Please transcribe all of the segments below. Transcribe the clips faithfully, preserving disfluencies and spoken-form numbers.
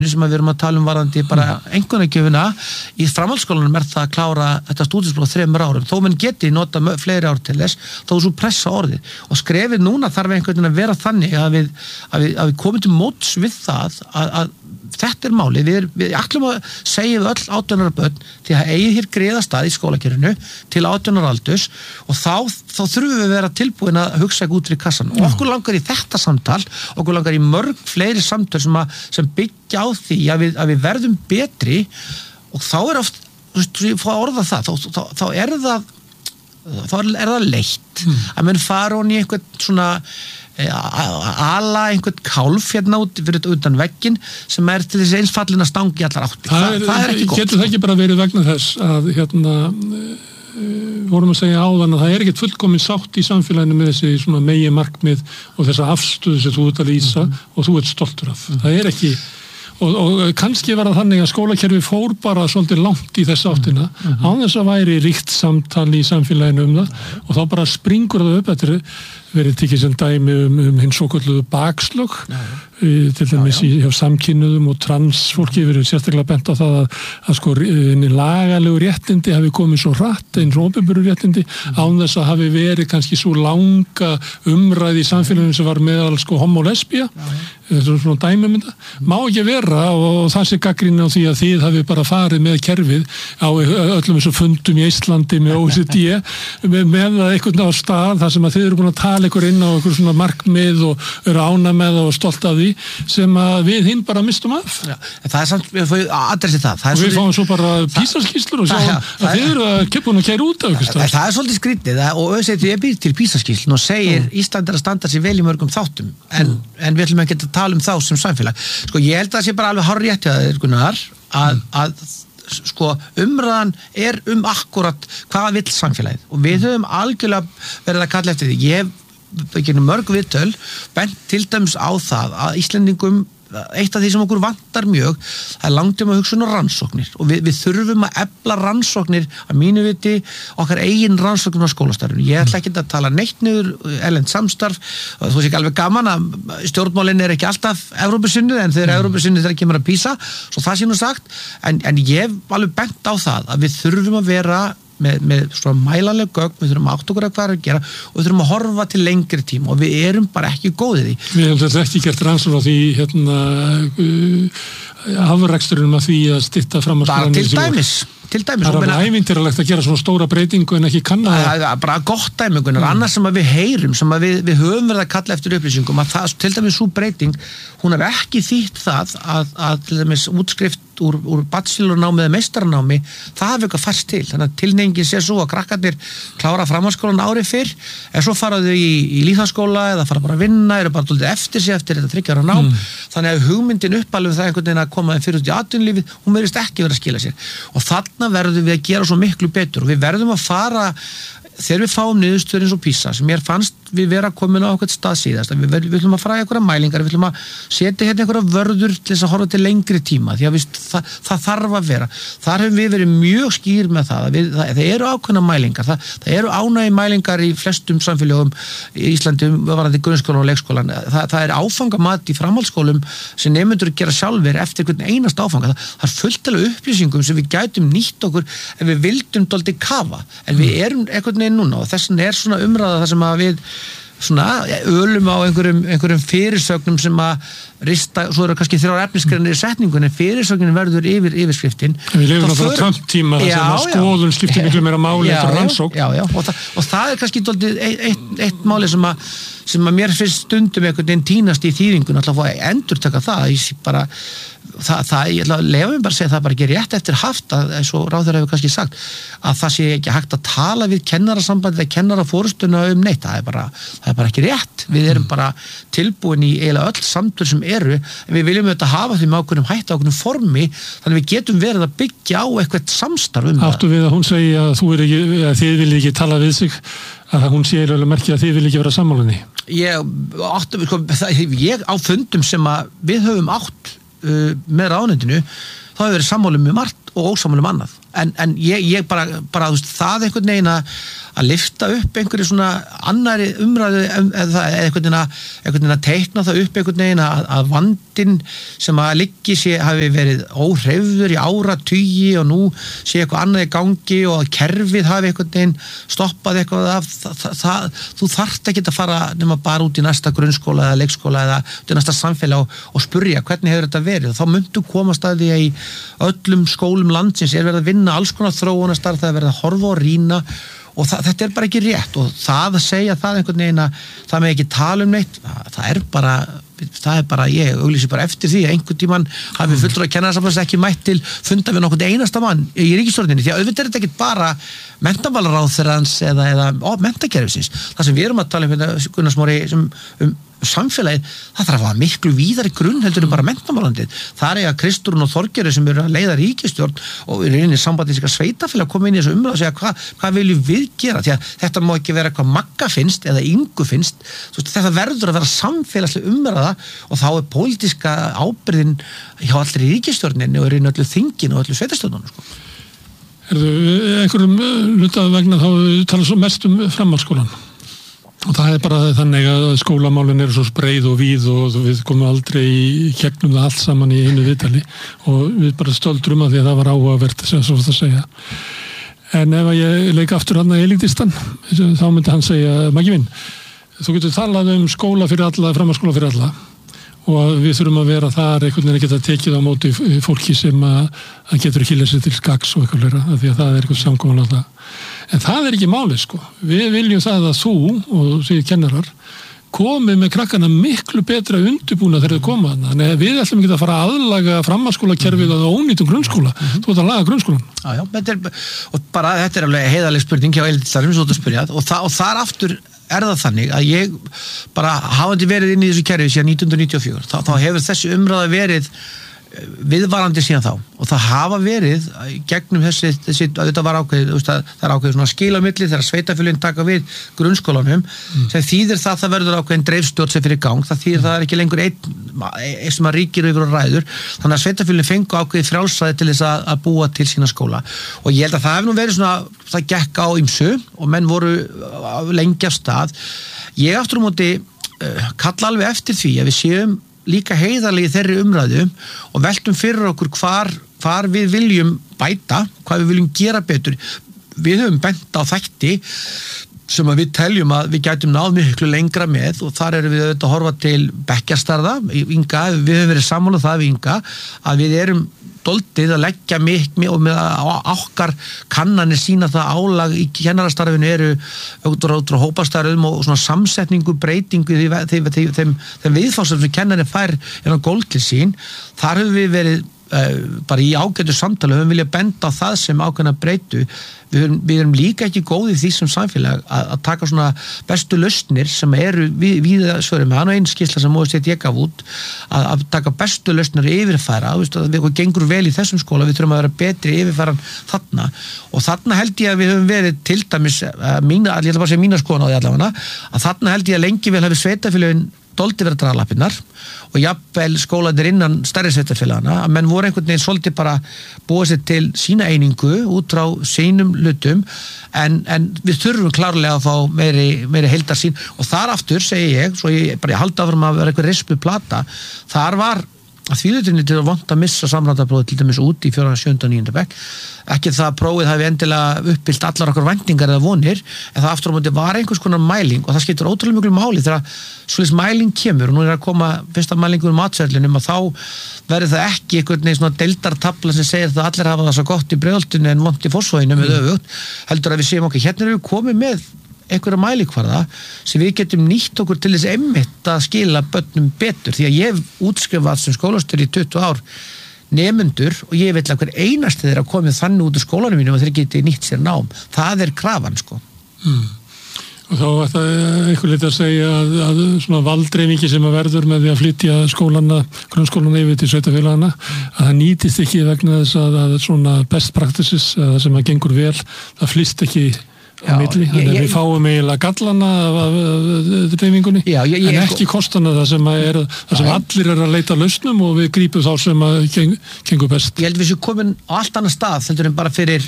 sem að við erum að tala um varðandi bara einkunnagjöfina í framhaldsskólanum er það að klára þetta stúdentspróf á þremur árum þó menn geti nota fleiri ár til þess þá er svo pressa orðið og skrefið núna þarf einhvern veginn að vera þannig að við, að við, að við komum til móts við það að, að þetta er máli, við, við ætlum að segja við öll átján ára börn því að eigi hér greiðastað í skólakerfinu til átján ára aldurs og þá, þá þurfum við að vera tilbúin að hugsa ekki út fyrir kassan og okkur langar í þetta samtal, okkur langar í mörg fleiri samtal sem, að, sem byggja á því að við, að við verðum betri og þá er oft, þú veist, ég fá að orða það, þá, þá, þá er það þá er það leitt mm. að menn fara hún í einhvern svona ala einhvern kálf hérna út fyrir utan vegginn sem er til þessi eins fallin að stangi allar átti það, það, það er ekki gott getur það ekki bara verið vegna þess að hérna vorum að segja áðan að það er ekkert fullkomin sátt í samfélaginu með þessi svona megi markmið og þessa afstöðu sem þú ert að lýsa mm. og þú ert stoltur af mm. það er ekki og, og kannski var það þannig að skólakerfi fór bara svolítið langt í þess áttina mm. án þess að væri ríkt samtali í samfélaginu um það mm. og þá bara springur það upp eftir verið tikið sem dæmi um, um hins svokölluðu bakslög e, til dæmis í samkynnuðum og transfólki verið sérstaklega bent á það að, að sko lagalegu réttindi hafi komið svo hratt eins og opinberu réttindi mm. án þess að hafi verið kannski svo langa umræði í samfélaginu sem var meðal sko homo lesbía þetta er svona dæmi um þetta má ekki vera og það sé gagnrýni á því að þið hafi bara farið með kerfið á öllum þessum fundum í Íslandi með O E C D með, með það einhvern á stað þar sem að þið eru búin að tala ykkur inn á ykkur svona markmið og eru ána með það og stolt af því sem að við hinn bara mistum af Já, það er samt, við fáum aðdressi það, það og við fáum svo bara písaskýrslur og sjá ja, að þið eru að kipuna að kæra út af ykkur það, það er svolítið skrítið og O E C D býr til písaskýrslun og segir mm. Ísland er að standa sér vel í mörgum þáttum en, mm. en við ætlum ekki að tala um þá sem samfélag sko ég held að það sé bara alveg hárrétt hjá þér Gunnar að, mm. að sko umræðan er um akkurat hvað vill samfélagið og við höfum algjörlega verið að kalla eftir því ég hef mörg viðtöl bent til dæmis á það að Íslendingum eitt af því sem okkur vantar mjög það er langtíma hugsun og rannsóknir og við, við þurfum að efla rannsóknir að mínu viti okkar eigin rannsóknir á skólastarfinu. Ég ætla ekki að tala neitt niður erlend samstarf og þú sé ekki alveg gaman að stjórnmálin er ekki alltaf Evrópusinnið en þeir eru Evrópusinnið þegar kemur að PISA svo það sé nú sagt en, en ég hef alveg bent á það að við þurfum að vera með, með svona mælanleg gögn, við þurfum að átta okkur að hvað er að gera og við þurfum að horfa til lengri tíma og við erum bara ekki góðið í. Við hefum þetta ekki gert rannsókn á því hérna uh, afraksturinn af því að stytta fram að skólanum. Til dæmis, til dæmis. Það er alveg ævintýralegt að gera svona stóra breytingu en ekki kanna það. Það er bara gott dæmi, mm. annars sem að við heyrum, sem að við, við höfum verið að kalla eftir upplýsingum að það, til dæmis svo breyting, hún er ekki þýtt það að, að til dæmis útskrift úr, úr bachelornámi eða meistaranámi, það hafi eitthvað færst til. Þannig að tilnefningin sé svo að krakkarnir klára framhaldsskólan árið fyrr, en svo fara þau í, í lýðháskóla eða fara bara að vinna, eru bara dálítið eftir sig eftir þetta þriggja ára nám. Mm. Þannig að hugmyndin uppalveg það einhvern veginn að koma þeim fyrir út í atvinnulífið, hún verðist ekki verið að skila sér. Og þarna verðum við að gera svo miklu betur og við verðum að fara þegar við fáum niðurstöður eins og PISA sem mér fannst við vera komin á okkur stað síðast við, við viljum að fara í einhverja mælingar við viljum að setja hérna einhverja vörður til þess að horfa til lengri tíma því að við, það, það þarf að vera þar hefum við verið mjög skýr með það við, það, það eru ákveðna mælingar það, það eru ánægi mælingar í flestum samfélögum í Íslandi varðandi grunnskólan og leikskólan það, það er áfangamat í framhaldsskólum sem nemendur gera sjálfur eftir hvern einast áfanga það, það er fullt alveg upplýsingum sem við gætum nýtt okkur ef við vildum dálítið kafa en við erum einhvern veginn núna og þess vegna er svona umræða það sem að við svona ölum á einhverjum, einhverjum fyrirsögnum sem að rista, svo eru kannski þrjár efnisgreinir í setningun en fyrirsögnin verður yfir yfirskriftin Við lifum náttúrulega Trump-tíma þar sem að skoðun skiptir miklu meira máli eftir rannsókn Já, já, og, það, og það er kannski eitt, eitt, eitt máli sem að sem að mér finnst stundum einhvern veginn tínast í þýðingun alltaf að endurtaka það ég bara, það, það ég ætla að lefa mér bara að segja það bara ekki rétt eftir haft að eins og ráður hefur kannski sagt að það sé ekki hægt að tala við kennarasambandið eða kennarafórustuna um neitt það er bara, það er bara ekki rétt við erum bara tilbúin í eiginlega öll samtöl sem eru en við viljum auðvitað hafa því með ákveðnum hætti ákveðnum formi þannig við getum verið að byggja á eitthvað samstarf um Áttu við að hún segi að, þú er ekki, að þið viljið ekki tala við sig að hún sé eiginlega merkja að þið viljið ekki vera sammálaunni Ég, áttu, sko, það, ég á fundum sem að við höfum átt uh, með ráðuneytinu þá hefur verið sammála um margt og ósammála um annað en, en ég, ég bara, bara veist, það einhvern veginn að að lyfta upp einhverju svona annari umræðu eða einhvern veginn að, einhvern veginn að teikna það upp einhvern veginn að, að vandinn sem að liggi sé hafi verið óhreyfður í áratugi og nú sé eitthvað annað í gangi og að kerfið hafi einhvern veginn stoppað eitthvað af það, það, það, þú þarft ekki að fara nema bara út í næsta grunnskóla eða leikskóla eða út í næsta samfélag og, og spurja hvernig hefur þetta verið og þá myndu komast að því að í öllum skólum landsins er verið að vinna alls konar þróunastarf, það er verið að horfa og rýna og það, þetta er bara ekki rétt og það að segja það einhvern veginn að það með ekki tala um neitt, það er bara það er bara, ég auglýsi bara eftir því að einhvern tímann hafi fulltrúar kennarasambands ekki mætt til funda við nokkurn einasta mann í ríkisstjórninni, því að auðvitað er þetta ekki bara menntamálaráðherrans eða, eða menntakerfisins, það sem við erum að tala um hérna, Gunnar Smári, sem um samfélagið, það þarf að hafa miklu víðari grunn heldur en bara menntamálandið. Það er að Kristrún og Þorgerður sem eru að leiða ríkisstjórn og eru inn í sambandi sem sveitafélag að koma inn í þessu umræðu og segja hvað, hvað viljum við gera, því að þetta má ekki vera hvað Magga finnst eða Ingu finnst, veist, þetta verður að vera samfélagsleg umræða og þá er pólitíska ábyrgðin hjá allir í ríkisstjórninni og eru inn öllu þingin og öllu sveitarstjórnunum sko. Erðu, einhverjum hlutað vegna þá tala svo mest um framhaldsskólann. Og það er bara þannig að skólamálin eru svo breið og víð og við komum aldrei í gegnum það allt saman í einu viðtali og við bara stöldrum að því að það var áhugavert sem svo það segja. En ef ég leik aftur hann að elítistan, þá myndi hann segja, Maggi minn, þú getur talað um skóla fyrir alla, framhaldsskóla fyrir alla og við þurfum að vera þar einhvern veginn að geta tekið á móti fólki sem að, að getur ekki lesið til skaks og eitthvað leira, því að það er eitthvað samkomulag það. En það er ekki málið sko. Við viljum það að þú og því kennarar komið með krakkana miklu betra undirbúna þegar þau koma þarna. Þannig að við ætlum ekki að fara að aðlaga framhaldsskólakerfið að ónýtum grunnskóla. Mm-hmm. Þú ert að laga grunnskólan. Já, já, þetta er, og bara þetta er alveg heiðarleg spurning hjá Elítistarfum sem þú ert að spyrja og, það, og þar aftur er það þannig að ég bara hafandi verið inn í þessu kerfi síðan nítján hundruð níutíu og fjögur, þá, þá hefur þessi umræða verið viðvarandi síðan þá og það hafa verið gegnum þessi, þessi að þetta var ákveðið, það er ákveðið svona skilamilli þegar sveitafélögin taka við grunnskólanum mm. sem þýðir það það verður ákveðin dreifstjórn sem fyrir gang, það þýðir það er ekki lengur einn, einn sem að ríkir yfir og ræður, þannig að sveitafélögin fengu ákveðið frjálsræði til þess að, að búa til sína skóla og ég held að það hef nú verið svona, það gekk á ýmsu og menn voru lengi af stað. Ég aftur á móti uh, kalla alveg eftir því að við séum líka heiðarlega í þeirri umræðu og veltum fyrir okkur hvar, hvar við viljum bæta, hvað við viljum gera betur. Við höfum bent á þætti sem að við teljum að við gætum náð miklu lengra með og þar erum við auðvitað að horfa til bekkjarstarða, Inga, við höfum verið sammála það við Inga, að við erum doldið að leggja mikið og með okkar kannanir sína það álag í kennarastarfinu eru út frá hópastarfum og svona samsetningu, breytingu því, því, því, þeim, þeim viðfáðsum sem kennarinn fær er á gólf til sín, þar höfum við verið uh, bara í ágætu samtali höfum viljað benda á það sem ákveðna breytu við erum, við erum líka ekki góð í því sem samfélag að, að taka svona bestu lausnir sem eru við, við svörum með hann og einn skýrsla sem móðist ég gaf út að, að taka bestu lausnir yfirfæra, veist, að við gengur vel í þessum skóla, við þurfum að vera betri yfirfæran þarna og þarna held ég að við höfum verið til dæmis mína, ég ætla bara að segja mína skoðun á því allavega að þarna held ég að lengi vel hafi sveitafélögin doldi verið að draga lappirnar og jafnvel skólanir innan stærri sveitarfélagana að menn voru einhvern veginn svolítið bara búið sér til sína einingu út frá sínum hlutum en, en við þurfum klárlega að fá meiri, meiri heildarsýn og þar aftur segi ég, svo ég bara ég haldi áfram að vera eitthvað rispu plata, þar var að þvíðutinni til að vant að missa samrændaprófið til dæmis út í fjórða, sjönda og níunda bekk ekki það að prófið hafi endilega uppbyggt allar okkar væntingar eða vonir en það aftur á móti var einhvers konar mæling og það skiptir ótrúlega mjög máli þegar svoleiðis mæling kemur og nú er að koma fyrsta mælingur um matseðlinum og þá verður það ekki einhvern veginn svona deildartabla sem segir það allir hafa það svo gott í Breiðholtinu en vont í Fossvoginum mm. eða öfugt, heldur að við séum okkur hérna erum við komið með einhverja mælikvarða sem við getum nýtt okkur til þess einmitt að skila börnum betur því að ég hef útskrifað sem skólastjóri í tuttugu ár nemendur og ég vil að hver einasti þeirra komið þannig út úr skólanum mínum og þeir geti nýtt sér nám. Það er krafan sko. Mm. Og þá er það eitthvað litið að segja að, að svona valdreifingi sem að verður með því að flytja skólana, grunnskólana yfir til sveitafélagana að það nýtist ekki vegna þess að, að svona best practices að það sem að gengur vel, það flyst ekki á milli, þannig að við fáum eiginlega gallana af dreifingunni en ekki kostana það sem, er, það sem allir er að leita lausnum og við grípum þá sem að geng, gengur best. Ég held við séum komin á allt annar stað heldur en bara fyrir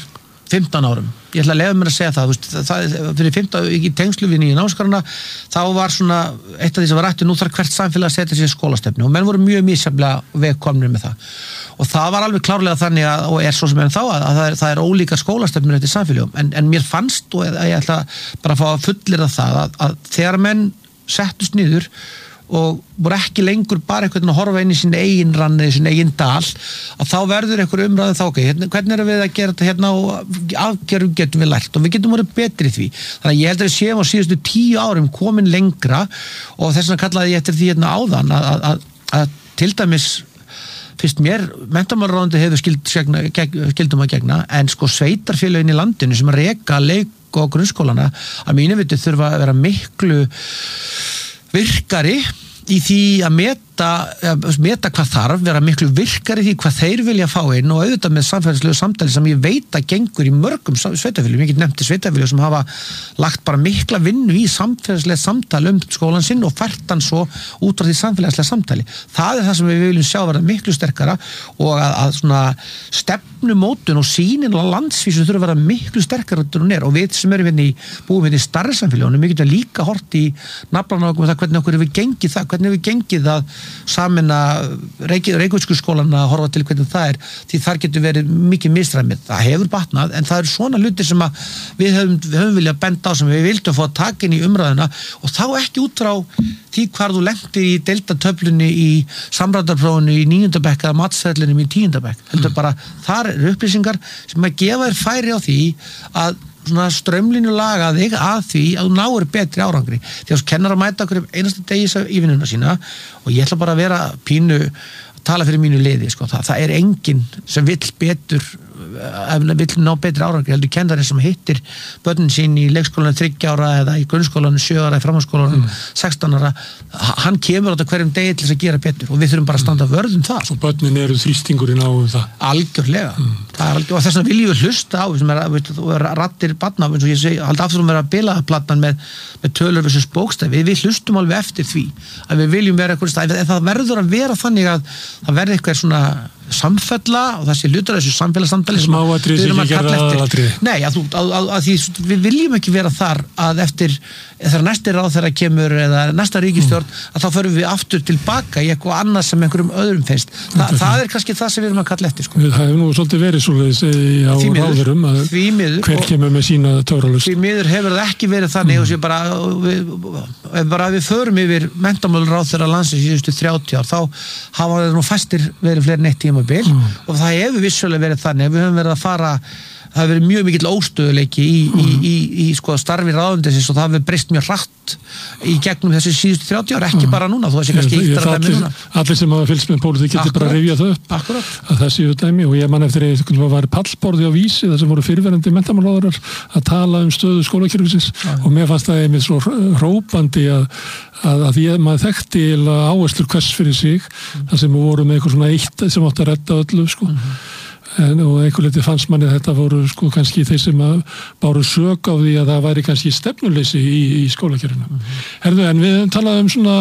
fimmtán árum, ég ætla að leyfa mér að segja það, veist, það fyrir fimmtán, í tengslu við nýju námskrárna, þá var svona eitt af því sem var rætt, nú þarf hvert samfélag að setja sér skólastefnu og menn voru mjög misjafnlega vegkomnir með það og það var alveg klárlega þannig að, og er svo sem enn þá að, að það, er, það er ólíkar skólastefnur eftir samfélagum, en, en mér fannst og ég ætla bara að fá að fullyrða það að, að þegar menn settust niður og voru ekki lengur bara einhvern veginn að horfa inn í sín eigin ranni, sín eigin dal, að þá verður einhver umræðu þá, ok, hérna, hvernig erum við að gera þetta hérna og afgerðum getum við lært og við getum verið betri í því. Þannig að ég held að við séum á síðustu tíu árum komin lengra og þess vegna kallaði ég eftir því hérna áðan að, að, að, að til dæmis fyrst mér, menntamálaráðuneytið hefur skild, segna, skildum að gegna, en sko sveitarfélögin í landinu sem að reka leik og grunnskólana, að mínu viti þurfa að vera miklu virkari í því að meta, meta hvað þarf, vera miklu virkari í því hvað þeir vilja fá inn og auðvitað með samfélagslegu samtali sem ég veit að gengur í mörgum sveitafélögum, ég get nefnt sveitafélögum sem hafa lagt bara mikla vinnu í samfélagslega samtali um skólan sinn og fært hann svo út á því samfélagslega samtali. Það er það sem við viljum sjá verða miklu sterkara og að, að svona stefnumótun og sýnin á landsvísu þurfa að vera miklu sterkara út og nér og við sem erum hérna í búum hérna í starri samfélögunum, við getum líka hort í nafnana okkur það hvernig okkur hefur gengið það, hvernig hefur gengið að sameina Reykjavíkurskólann að horfa til hvernig það er, því þar getur verið mikið misræmið, það hefur batnað en það eru svona hlutir sem að við höfum, við höfum viljað benda á sem við vildum fá takin í umræðuna og þá ekki út frá því hvar þú lendir í deildatöflunni í samræðarprófinu í níunda bekk eða matsferðlinum í tíunda bekk, heldur bara þar eru upplýsingar sem að gefa þér færi á því að svona strömlínu laga þig að því að þú náir betri árangri því að kennar að mæta okkur einasta degi í vinnuna sína og ég ætla bara að vera pínu að tala fyrir mínu liði sko. það, það er enginn sem vill betur vill ná betri árangri heldur kennarinn sem hittir börnin sín í leikskólanum þriggja ára eða í grunnskólanum sjö ára, í framhaldsskólanum mm. sextán ára, hann kemur á þetta hverjum degi til þess að gera betur og við þurfum bara að standa vörð um það. Og börnin eru þrýstingurinn á það. Algjörlega. Mm. Það er algjörlega, og þess vegna viljum við hlusta á sem er, veit, rattir barna, eins og ég segi, haldi aftur um að vera að bila platnan með, með tölur versus bókstæði, við, við hlustum alveg eftir því að við viljum vera eitthvað stað, en það verður að vera þannig að það verður eitthvað svona samfella og þessi hlutur þessu samfélagssamtali sem við erum að kalla eftir. Nei, að, þú, að, að, að því við viljum ekki vera þar að eftir þegar næsti ráðherra kemur eða næsta ríkisstjórn mm. að þá förum við aftur tilbaka í eitthvað annað sem einhverjum öðrum finnst. Þa, það er kannski það sem við erum að kalla eftir. Sko. Það hefur nú svolítið verið svolítið á ráðurum að hver kemur með sína töfralust. Því miður hefur það ekki verið þannig mm. og sé bara við, bara við förum yfir menntamálaráðherra landsins í síðustu þrjátíu ár þá hafa það nú fæstir verið fleiri neitt tímabil mm. og það hefur vissulega verið þannig að við höfum verið að fara það hefur verið mjög mikill óstöðuleiki í, í, í, í, í sko, starfi ráðuneytisins og það hefur breyst mjög hratt í gegnum þessi síðustu þrjátíu ár, ekki bara núna, þú veist kannski ég, ég, allir, allir sem hafa fylgst með pólitík getur bara að rifja það upp Akkurat. að það séu dæmi og ég man eftir að var pallborði á Vísi þar sem voru fyrirverandi menntamálaráðherrar að tala um stöðu skólakerfisins og mér fannst það einmitt svo hrópandi að, að, að ég, maður þekkti áherslur hvers fyrir sig mm. þar sem við vorum með eitthvað svona eitt sem átti að redda öllu sko mm. En, og einhver liti fannst manni að þetta voru sko kannski þeir sem að báru sök á því að það væri kannski stefnuleysi í, í skólakerfinu. Mm-hmm. Herðu, en við talaðum svona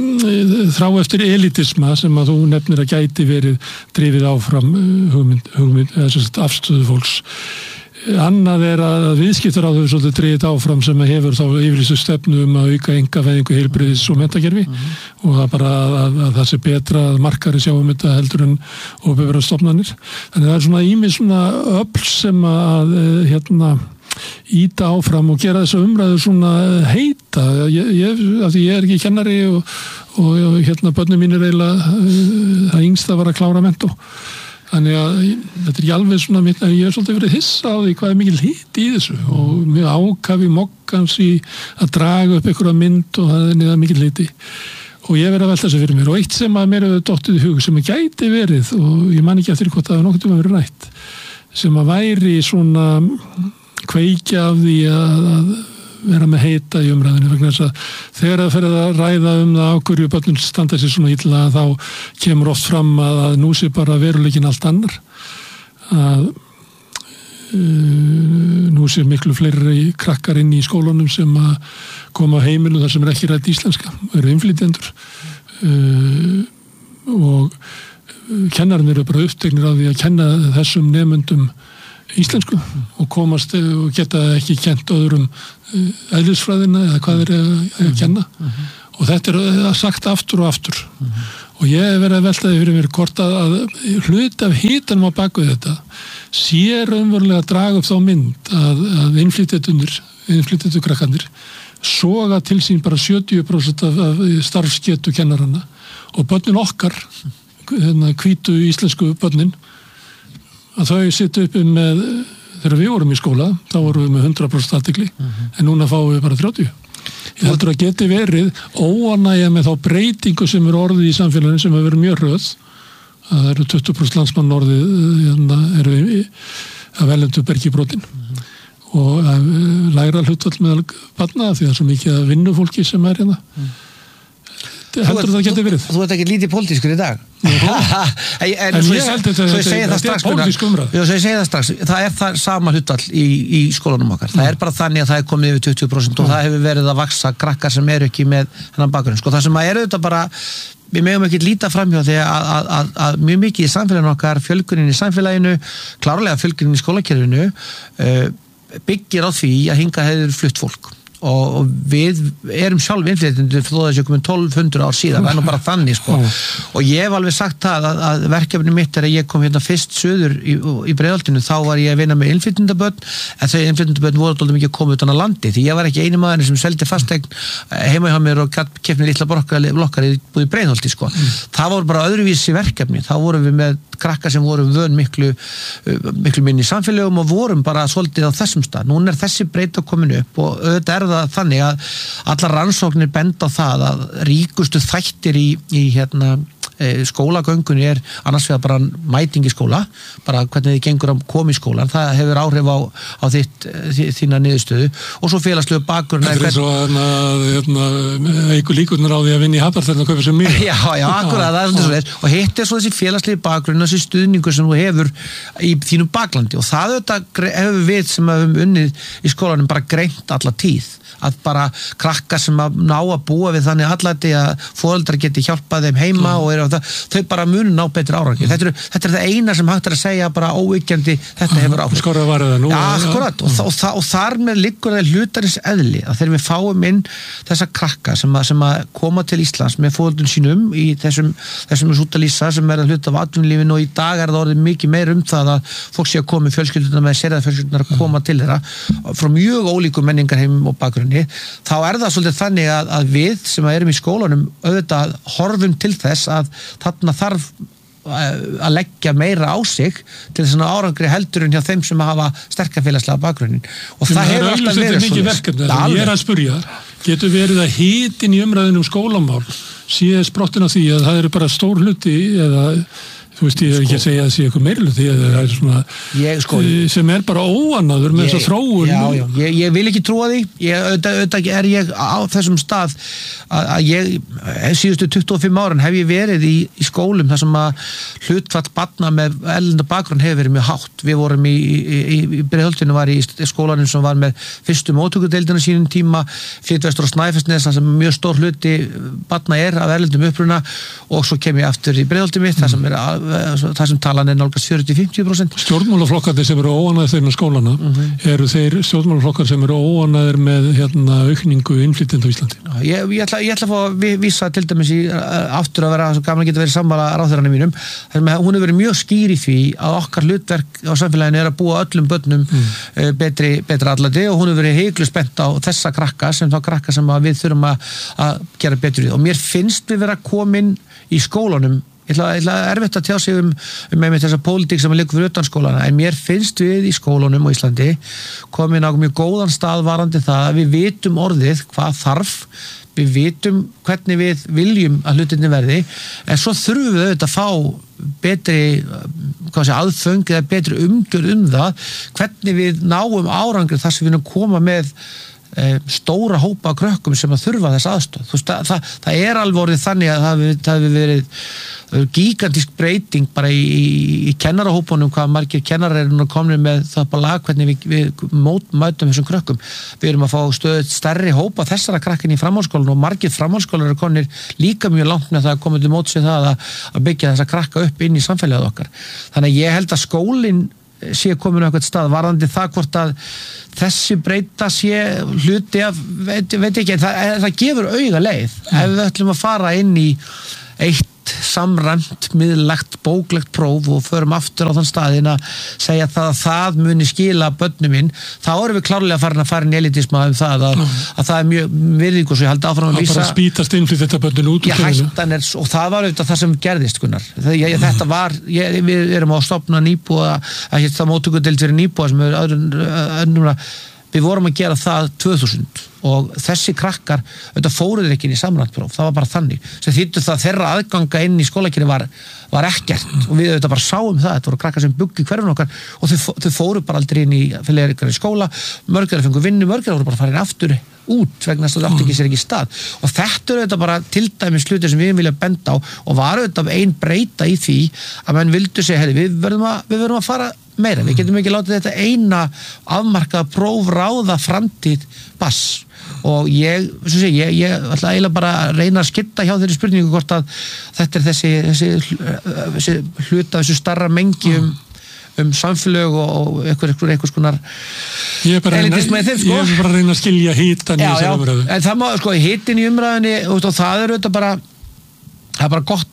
mm, þrá eftir elitisma sem að þú nefnir að gæti verið drifið áfram hugmynd, hugmynd eða sem sagt afstöðu fólks. Annað er að viðskiptaráð hefur svolítið drifið áfram sem að hefur þá yfirlýstu stefnu um að auka einkavæðingu heilbrigðis og menntakerfi mm-hmm. og það bara að, að, að það sé betra að markari sjá um þetta heldur en opinberar stofnanir. Þannig það er svona ýmis svona öfl sem að hérna íta áfram og gera þessa umræðu svona heita. Ég, ég, af því ég er ekki kennari og, og, og hérna börnum mín er eiginlega það yngsta var að klára mentó. Þannig að þetta er ekki alveg svona mitt, en ég er svolítið verið hissa á því hvað er mikil hitt í þessu og mjög ákafi mokkans í að draga upp einhverja mynd og það er niður mikil hitti og ég verið að velta þessu fyrir mér og eitt sem að mér hefur dottið í hug sem að gæti verið og ég man ekki eftir hvort það er nokkuð um að vera rætt sem að væri svona kveikja af því að, að vera með heita í umræðinu vegna þess að þegar það fer að ræða um það á hverju börnum standa sér svona illa þá kemur oft fram að, að nú sé bara veruleikin allt annar að uh, nú sé miklu fleiri krakkar inn í skólanum sem að koma á heiminu þar sem er ekki rætt íslenska eru innflytjendur uh, og kennarinn eru bara upptegnir á því að kenna þessum nemendum íslensku og komast og geta ekki kent öðrum eðlisfræðina eða hvað er að, að kenna mm-hmm. og þetta er sagt aftur og aftur mm-hmm. og ég hef verið að veltaði fyrir mér hvort að, að hlut af hitanum á baku þetta sé raunverulega að draga upp þá mynd að, að innflytjendunir, innflytjendukrakkanir soga til sín bara sjötíu prósent af, af starfsgetu kennaranna og börnin okkar, hérna hvítu íslensku börnin að þau sittu uppi með, þegar við vorum í skóla, þá vorum við með hundrað prósent athygli, mm-hmm. en núna fáum við bara þrjátíu. Ég heldur að geti verið óánægja með þá breytingu sem er orðið í samfélaginu sem hefur verið mjög hröð, að það eru tuttugu prósent landsmann orðið, hérna eru að veljendu bergi brotin mm-hmm. og að læra hlutvall meðal barna því það er svo mikið að vinnufólki sem er hérna. Mm. Heldur það geti verið? Þú ert ekki lítið pólitískur í dag. en, en svo ég held að þetta er pólitísk umræð. Já, svo ég segi það strax. Það er það sama hlutall í, í skólanum okkar. Það mm. er bara þannig að það er komið yfir tuttugu prósent mm. og það hefur verið að vaksa krakkar sem eru ekki með hennan bakgrunn. Sko það sem að er auðvitað bara, við megum ekki líta framhjá því að, að, að, að mjög mikið í samfélaginu okkar, fjölgunin í samfélaginu, klárlega fjölgunin í skólakerfinu, uh, byggir á því að hingað hefur flutt fólk. og við erum sjálf innflytjendur þó þessi komið tólf hundruð ár síðan, það er nú bara þannig sko. Og ég hef alveg sagt það að, að verkefni mitt er að ég kom hérna fyrst söður í, í Breiðholtinu, þá var ég að vinna með innflytjendabörn, en þau innflytjendabörn voru alltaf mikið að koma utan á landi, því ég var ekki eini maður sem seldi fastegn heima hjá mér og kefni lítla blokkar í búið Breiðholti sko. Mm. Það voru bara öðruvísi verkefni, þá vorum við með krakka sem voru vön miklu, miklu minni samfélögum og vorum bara svolítið á þessum stað. Núna er þessi breyta komin upp og auðvitað er það þannig að allar rannsóknir benda á það að ríkustu þættir í, í hérna, skólagöngunni er annars vegar bara mæting í skóla, bara hvernig þið gengur að koma í skólan, það hefur áhrif á, á þitt, þína niðurstöðu og svo félagslegu bakgrunn. Það er svo að hérna, eitthvað líkurnar á því að vinna í Hafnarfjörð að kaupa sér mjög. Já, já, akkurat, það er svona svo og hitt er svo þessi félagslegu bakgrunn, þessi stuðningur sem þú hefur í þínu baklandi og það auðvitað hefur við sem hefum unnið í skólanum bara greint alla tíð, að bara krakka sem að ná að búa við þannig allæti að foreldrar geti hjálpað þeim heima mm. og eru það, þau bara munu ná betri árangi. Mm. Þetta, er, þetta er það eina sem hægt er að segja bara óyggjandi, þetta mm. hefur áhrif. Skárað var það nú. Ja, akkurat, og, og, og, og þar með liggur það hlutarins eðli að þegar við fáum inn þessa krakka sem að, sem að koma til Íslands með foreldrum sínum í þessum, þessum sútalísa sem er að hluta af atvinnulífinu og í dag er það orðið mikið meir um það að fólk sé að koma í fjölskylduna með sérðarfjölskyldunar að koma til þeirra frá mjög ólíkum menningarheimum og bakgrunni, þá er það svolítið þannig að, að við sem erum í skólanum auðvitað horfum til þess að þarna þarf að leggja meira á sig til þess að árangri heldurinn hjá þeim sem hafa sterka félagslega bakgrunnin og það hefur alltaf verið svona. Ég er að spurja, getur verið að hitin í umræðinu um skólamál síðan sprottin á því að það eru bara stór hluti eða þú veist, ég er ekki að segja að það sé eitthvað meirlu því að það er svona ég, sko, sem er bara óannaður með þess að þróun. Já, já, ég, ég vil ekki trúa því ég, auðvitað, auðvitað er ég á þessum stað að, að ég síðustu tuttugu og fimm árin hef ég verið í, í skólum þar sem að hlutfall barna með erlenda bakgrunn hefur verið mjög hátt. Við vorum í, í, í, í Breiðholtinu var í skólanum sem var með fyrstu móttökudeildina sínum tíma, Flytjavestur og Snæfellsnes sem mjög stór hluti barna er af erlendum uppruna og svo kem ég aftur í Breiðholti mitt, það sem er að það sem talan er nálgast fjörutíu til fimmtíu prósent. Stjórnmálaflokkarnir sem eru óánægðir þeirna skólana mm-hmm. eru þeir stjórnmálaflokkar sem eru óánægðir með hérna aukningu innflytjenda á Íslandi? Ég, ég, ætla, ég ætla að fá að vísa til dæmis í aftur að vera svo gaman að geta verið sammála ráðherranum mínum. Hún hefur verið mjög skýr í því að okkar hlutverk á samfélaginu er að búa öllum börnum mm. betri, betri allæti og hún hefur verið heiklu spennt á þessa krakka sem þá krakka sem við þurfum að, að gera betur í og mér finnst við vera komin í skólanum. Ég ætla, ég ætla erfitt að tjá sig um, um með þessa pólitík sem er liggur fyrir utan skólana en mér finnst við í skólunum á Íslandi komin á mjög góðan stað varandi það að við vitum orðið hvað þarf, við vitum hvernig við viljum að hlutinni verði en svo þurfum við auðvitað að fá betri hvað sé, aðföng eða betri umgjörð um það hvernig við náum árangri þar sem við erum koma með stóra hópa krökkum sem að þurfa þess aðstöð. Þú veist, það, það, það er alveg orðið þannig að það hefur verið gigantísk breyting bara í, í, í kennarahópunum hvað margir kennarar eru komin með það bara lag hvernig við, við mótum þessum krökkum. Við erum að fá stöðut stærri hópa þessara krakkin í framhaldsskólan og margir framhaldsskólar eru konir líka mjög langt með það að koma til móts við það að, að byggja þessa krakka upp inn í samfélagið okkar. Þannig að ég held að skólinn sé komin á eitthvað stað varðandi það hvort að þessi breyta sé hluti af, veit, veit ekki, það, það gefur auga leið mm. ef við ætlum að fara inn í eitt samræmt, miðlægt, bóklegt próf og förum aftur á þann staðinn að segja það að það muni skila börnum minn, þá erum við klárlega farin að fara inn í elitisma um það að, mm. að það er mjög virðing og svo ég held áfram að vísa það bara spýtast inn fyrir þetta börnin út ég hættan er, og það var auðvitað það sem gerðist Gunnar, það, ég, þetta var ég, við erum á að stofna nýbúa að hitt það móttökudeild fyrir nýbúa sem er öðrum við vorum að gera það tvö þúsund og þessi krakkar, auðvitað fóruður ekki inn í samræntpróf, það var bara þannig sem þýttu það þeirra aðganga inn í skólakerfi var, var ekkert og við auðvitað bara sáum það, þetta voru krakkar sem buggi hverfin okkar og þau, þau fóru bara aldrei inn í fylgir í skóla, mörgir fengu vinnu, mörgir voru bara farin aftur út vegna þess að það átti ekki sér ekki stað og þetta er auðvitað bara til dæmis hluti sem við vilja benda á og var auðvitað ein breyta í því að menn vildu segja, hey, við verðum að, við verðum að fara meira, við getum ekki látið þetta eina afmarkað próf ráða framtíð bass og ég, sem sé, ég, ég ætla eiginlega bara að reyna að skipta hjá þeirri spurningu hvort að þetta er þessi, þessi, þessi hluta, þessu starra mengi um, um samfélög og einhver, einhver, einhvers konar elitisma í þeim, sko. Ég er bara að reyna að skilja hitan í þessari umræðu. En það má, sko, hitin í umræðinni og, og það er auðvitað bara það er bara gott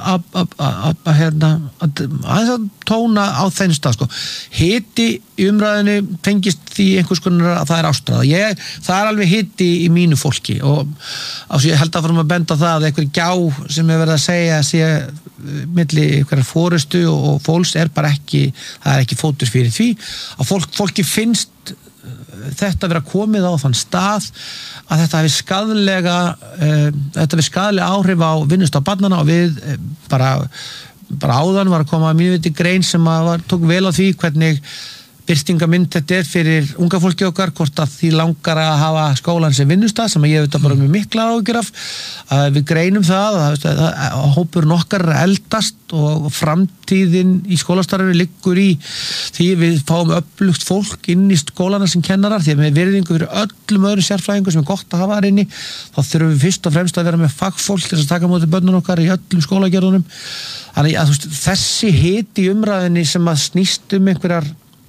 að hérna að tóna á þenn stað sko. Hiti í umræðinu tengist því einhvers konar að það er ástæða ég, það er alveg hiti í mínu fólki og ás, ég held að fórum að benda á það að einhver gjá sem er verið að segja sé milli einhverjar fórustu og fólks er bara ekki það er ekki fótur fyrir því að fólk, fólki finnst þetta vera komið á þann stað að þetta hefði skaðlega uh, þetta hefði skaðlega áhrif á vinnustaf barnana og við uh, bara, bara áðan var að koma mjög viti grein sem að var, tók vel á því hvernig birtingamynd þetta er fyrir unga fólki okkar hvort að því langar að hafa skólan sem vinnustaf sem að ég veit að bara mjög mikla áhyggjur af uh, við greinum það að, að, að hópurinn okkar eldast og framtíðin í skólastarfi liggur í því við fáum öflugt fólk inn í skólana sem kennarar því að með virðingu fyrir öllum öðrum sérfræðingum sem er gott að hafa þar inni þá þurfum við fyrst og fremst að vera með fagfólk til að taka móti börnunum okkar í öllum skólagerðunum þannig að veist, þessi hiti í umræðinni sem að snýst um einhverjar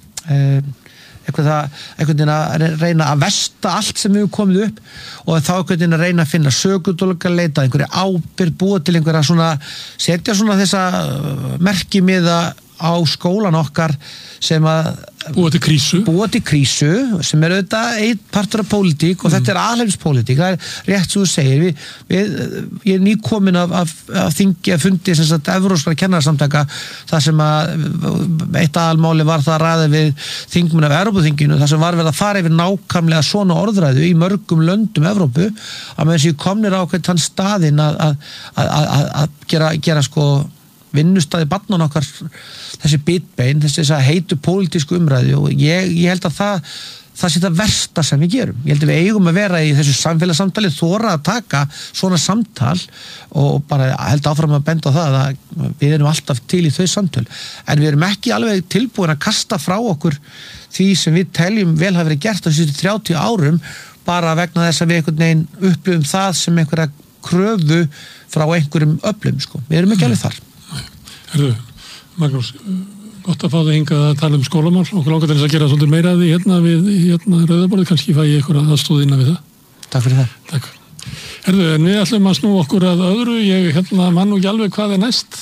eitthvað það, einhvern veginn að reyna að versta allt sem við komið upp og þá einhvern veginn að reyna að finna sökudólka leita, einhverja ábyrgð búa til einhverja svona, setja svona þessa merkimiða á skólan okkar sem að búa til krísu búa til krísu sem er auðvitað einn partur af pólitík og mm. þetta er alheimspólitík það er rétt sem þú segir við, við, ég er nýkomin af, af, af þingi að fundi sem sagt evrópskra kennararsamtaka þar sem að eitt aðalmáli var það að ræða við þingmenn af Evrópuþinginu þar sem var verið að fara yfir nákvæmlega svona orðræðu í mörgum löndum Evrópu að með þessi komnir á hvern þann staðinn að, að, að, að, að gera, gera sko vinnustæði barnan okkar þessi bitbein, þessi heitu pólitísku umræðu og ég, ég held að það það sé það versta sem við gerum ég held að við eigum að vera í þessu samfélagssamtali þora að taka svona samtal og bara held áfram að benda á það að við erum alltaf til í þau samtöl en við erum ekki alveg tilbúin að kasta frá okkur því sem við teljum vel hafa verið gert á þessu þrjátíu árum bara vegna þess að við einhvern veginn upplifum það sem einhverja kröfu frá einhverjum öflum sko. Við erum ekki alveg þar Herðu, Magnús, gott að fá þig hingað að tala um skólamál og langar til þess að gera svolítið meira að því hérna við hérna rauðaborðið, kannski fæ ég eitthvað aðstóð innan við það. Takk fyrir það. Takk. Herðu, en við ætlum að snú okkur að öðru, ég hérna mann og ekki alveg hvað er næst.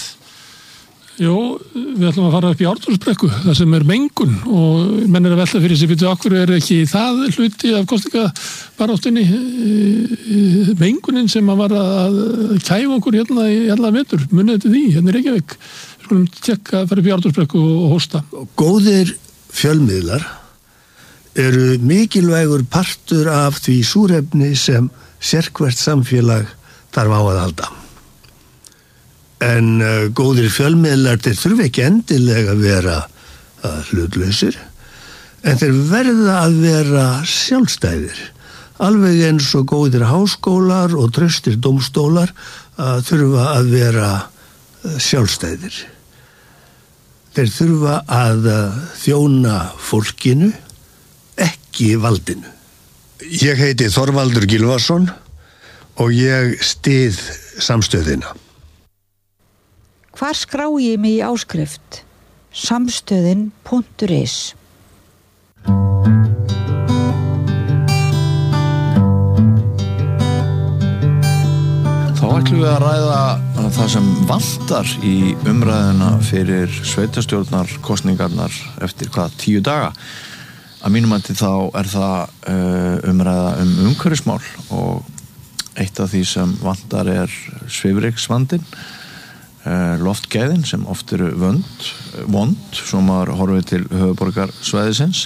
Jó, við ætlum að fara upp í Ártúnsbrekku, það sem er mengun og menn er að velta fyrir sig, fyrir okkur er ekki það hluti af kosningabaráttunni mengunin sem að var að kæfa okkur hérna í alla vetur, munið til því, hérna í Reykjavík. Við skulum tjekka að fara upp í Ártúnsbrekku og hósta. Góðir fjölmiðlar eru mikilvægur partur af því súrefni sem sérhvert samfélag þarf á að halda. En uh, góðir fjölmiðlar þeir þurfa ekki endilega að vera uh, hlutlausir, en þeir verða að vera sjálfstæðir. Alveg eins og góðir háskólar og traustir dómstólar uh, þurfa að vera uh, sjálfstæðir. Þeir þurfa að uh, þjóna fólkinu, ekki valdinu. Ég heiti Þorvaldur Gylfason og ég styð samstöðina. Hvar skrái ég mig í áskrift? samstöðin punktur is. Þá ætlum við að ræða það sem vantar í umræðuna fyrir sveitarstjórnarkosningarnar eftir hvað tíu daga. Að mínum mati þá er það uh, umræða um umhverfismál og eitt af því sem vantar er svifryksvandinn, uh, loftgæðin sem oft eru vönd, vond, svo maður horfið til höfuðborgarsvæðisins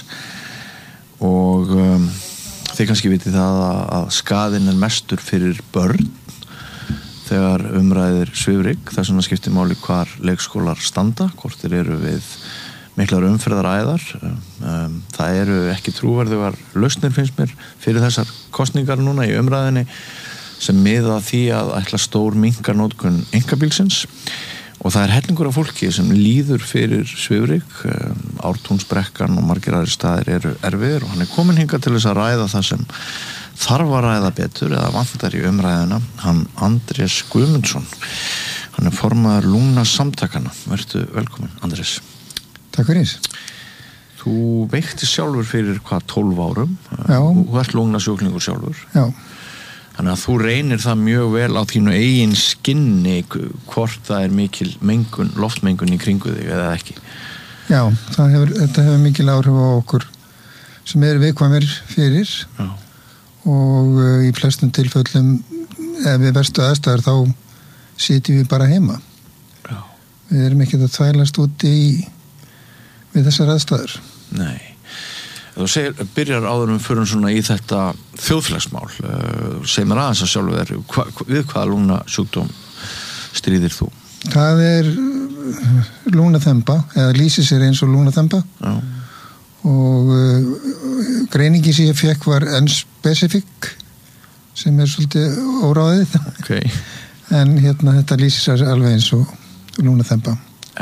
og um, þið kannski vitið það að, að skaðinn er mestur fyrir börn þegar umræðir svifryk, þess vegna skiptir máli hvar leikskólar standa, hvort þeir eru við miklar umferðaræðar. Um, það eru ekki trúverðugar lausnir finnst mér fyrir þessar kosningar núna í umræðinni sem miða því að ætla stór minkar notkun einkabílsins og það er hellingur af fólki sem líður fyrir svifryk. Um, Ártúnsbrekkan og margir aðrir staðir eru erfiðir og hann er komin hingað til þess að ræða það sem þarf að ræða betur eða vantar í umræðina, hann Andrés Guðmundsson. Hann er formaður Lungna samtakana. Vertu velkomin, Andrés. Takk fyrir. Þú veikti sjálfur fyrir hvað tólf árum. Já. Þú ert Lungna sjúklingur sjálfur. Já. Þannig að þú reynir það mjög vel á þínu eigin skinni hvort það er mikil mengun, loftmengun í kringu þig eða ekki. Já, það hefur, þetta hefur mikil áhrif á okkur sem eru viðkvæmir fyrir. Já. Og uh, í flestum tilfellum ef við verstu aðstæður þá sitjum við bara heima. Já. Við erum ekki að þvælast úti í við þessar aðstæður. Nei. Þú segir, byrjar áður um fyrir svona í þetta þjóðfélagsmál. Uh, segir mér aðeins að sjálfu þér, hva, við hvaða lungna sjúkdóm stríðir þú? Það er lungnaþemba, eða lýsir sér eins og lungnaþemba. Já. Og uh, greiningi sem ég fekk var unspecific sem er svolítið óráðið. Okay. En hérna þetta lýsir sér alveg eins og lungnaþemba. Já.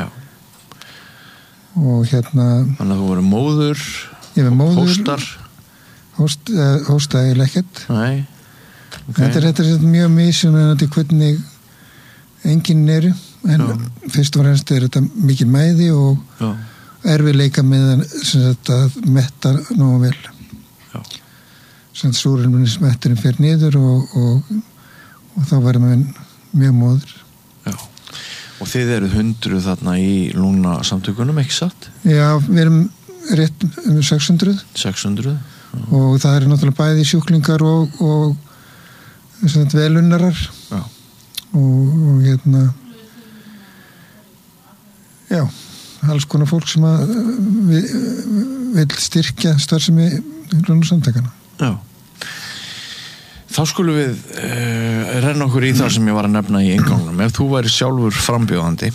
Og hérna þannig að þú verður móður, ég verður móður hóstar hóst, uh, hósta eiginlega ekkert. Nei. Okay. Þetta er, þetta er mjög mismunandi hvernig enginn eru en Já. Fyrst og fremst er þetta mikil mæði og Já. Erfiðleika með sagt, að metta nógu vel. Já. Súrefnismetturinn fer niður og, og, og þá verður maður mjög móður. Já. Og þið eru hundruð þarna í Lungna samtökunum, ekki satt? Já, við erum rétt um sex hundruð. sex hundruð? Já. Og það eru náttúrulega bæði sjúklingar og, og sagt, velunnarar. Já. Og, og hérna já alls konar fólk sem að við, vil styrkja starfsemi Lungna samtakana. Já. Þá skulum við uh, renna okkur í það sem ég var að nefna í inngangnum. Ef þú væri sjálfur frambjóðandi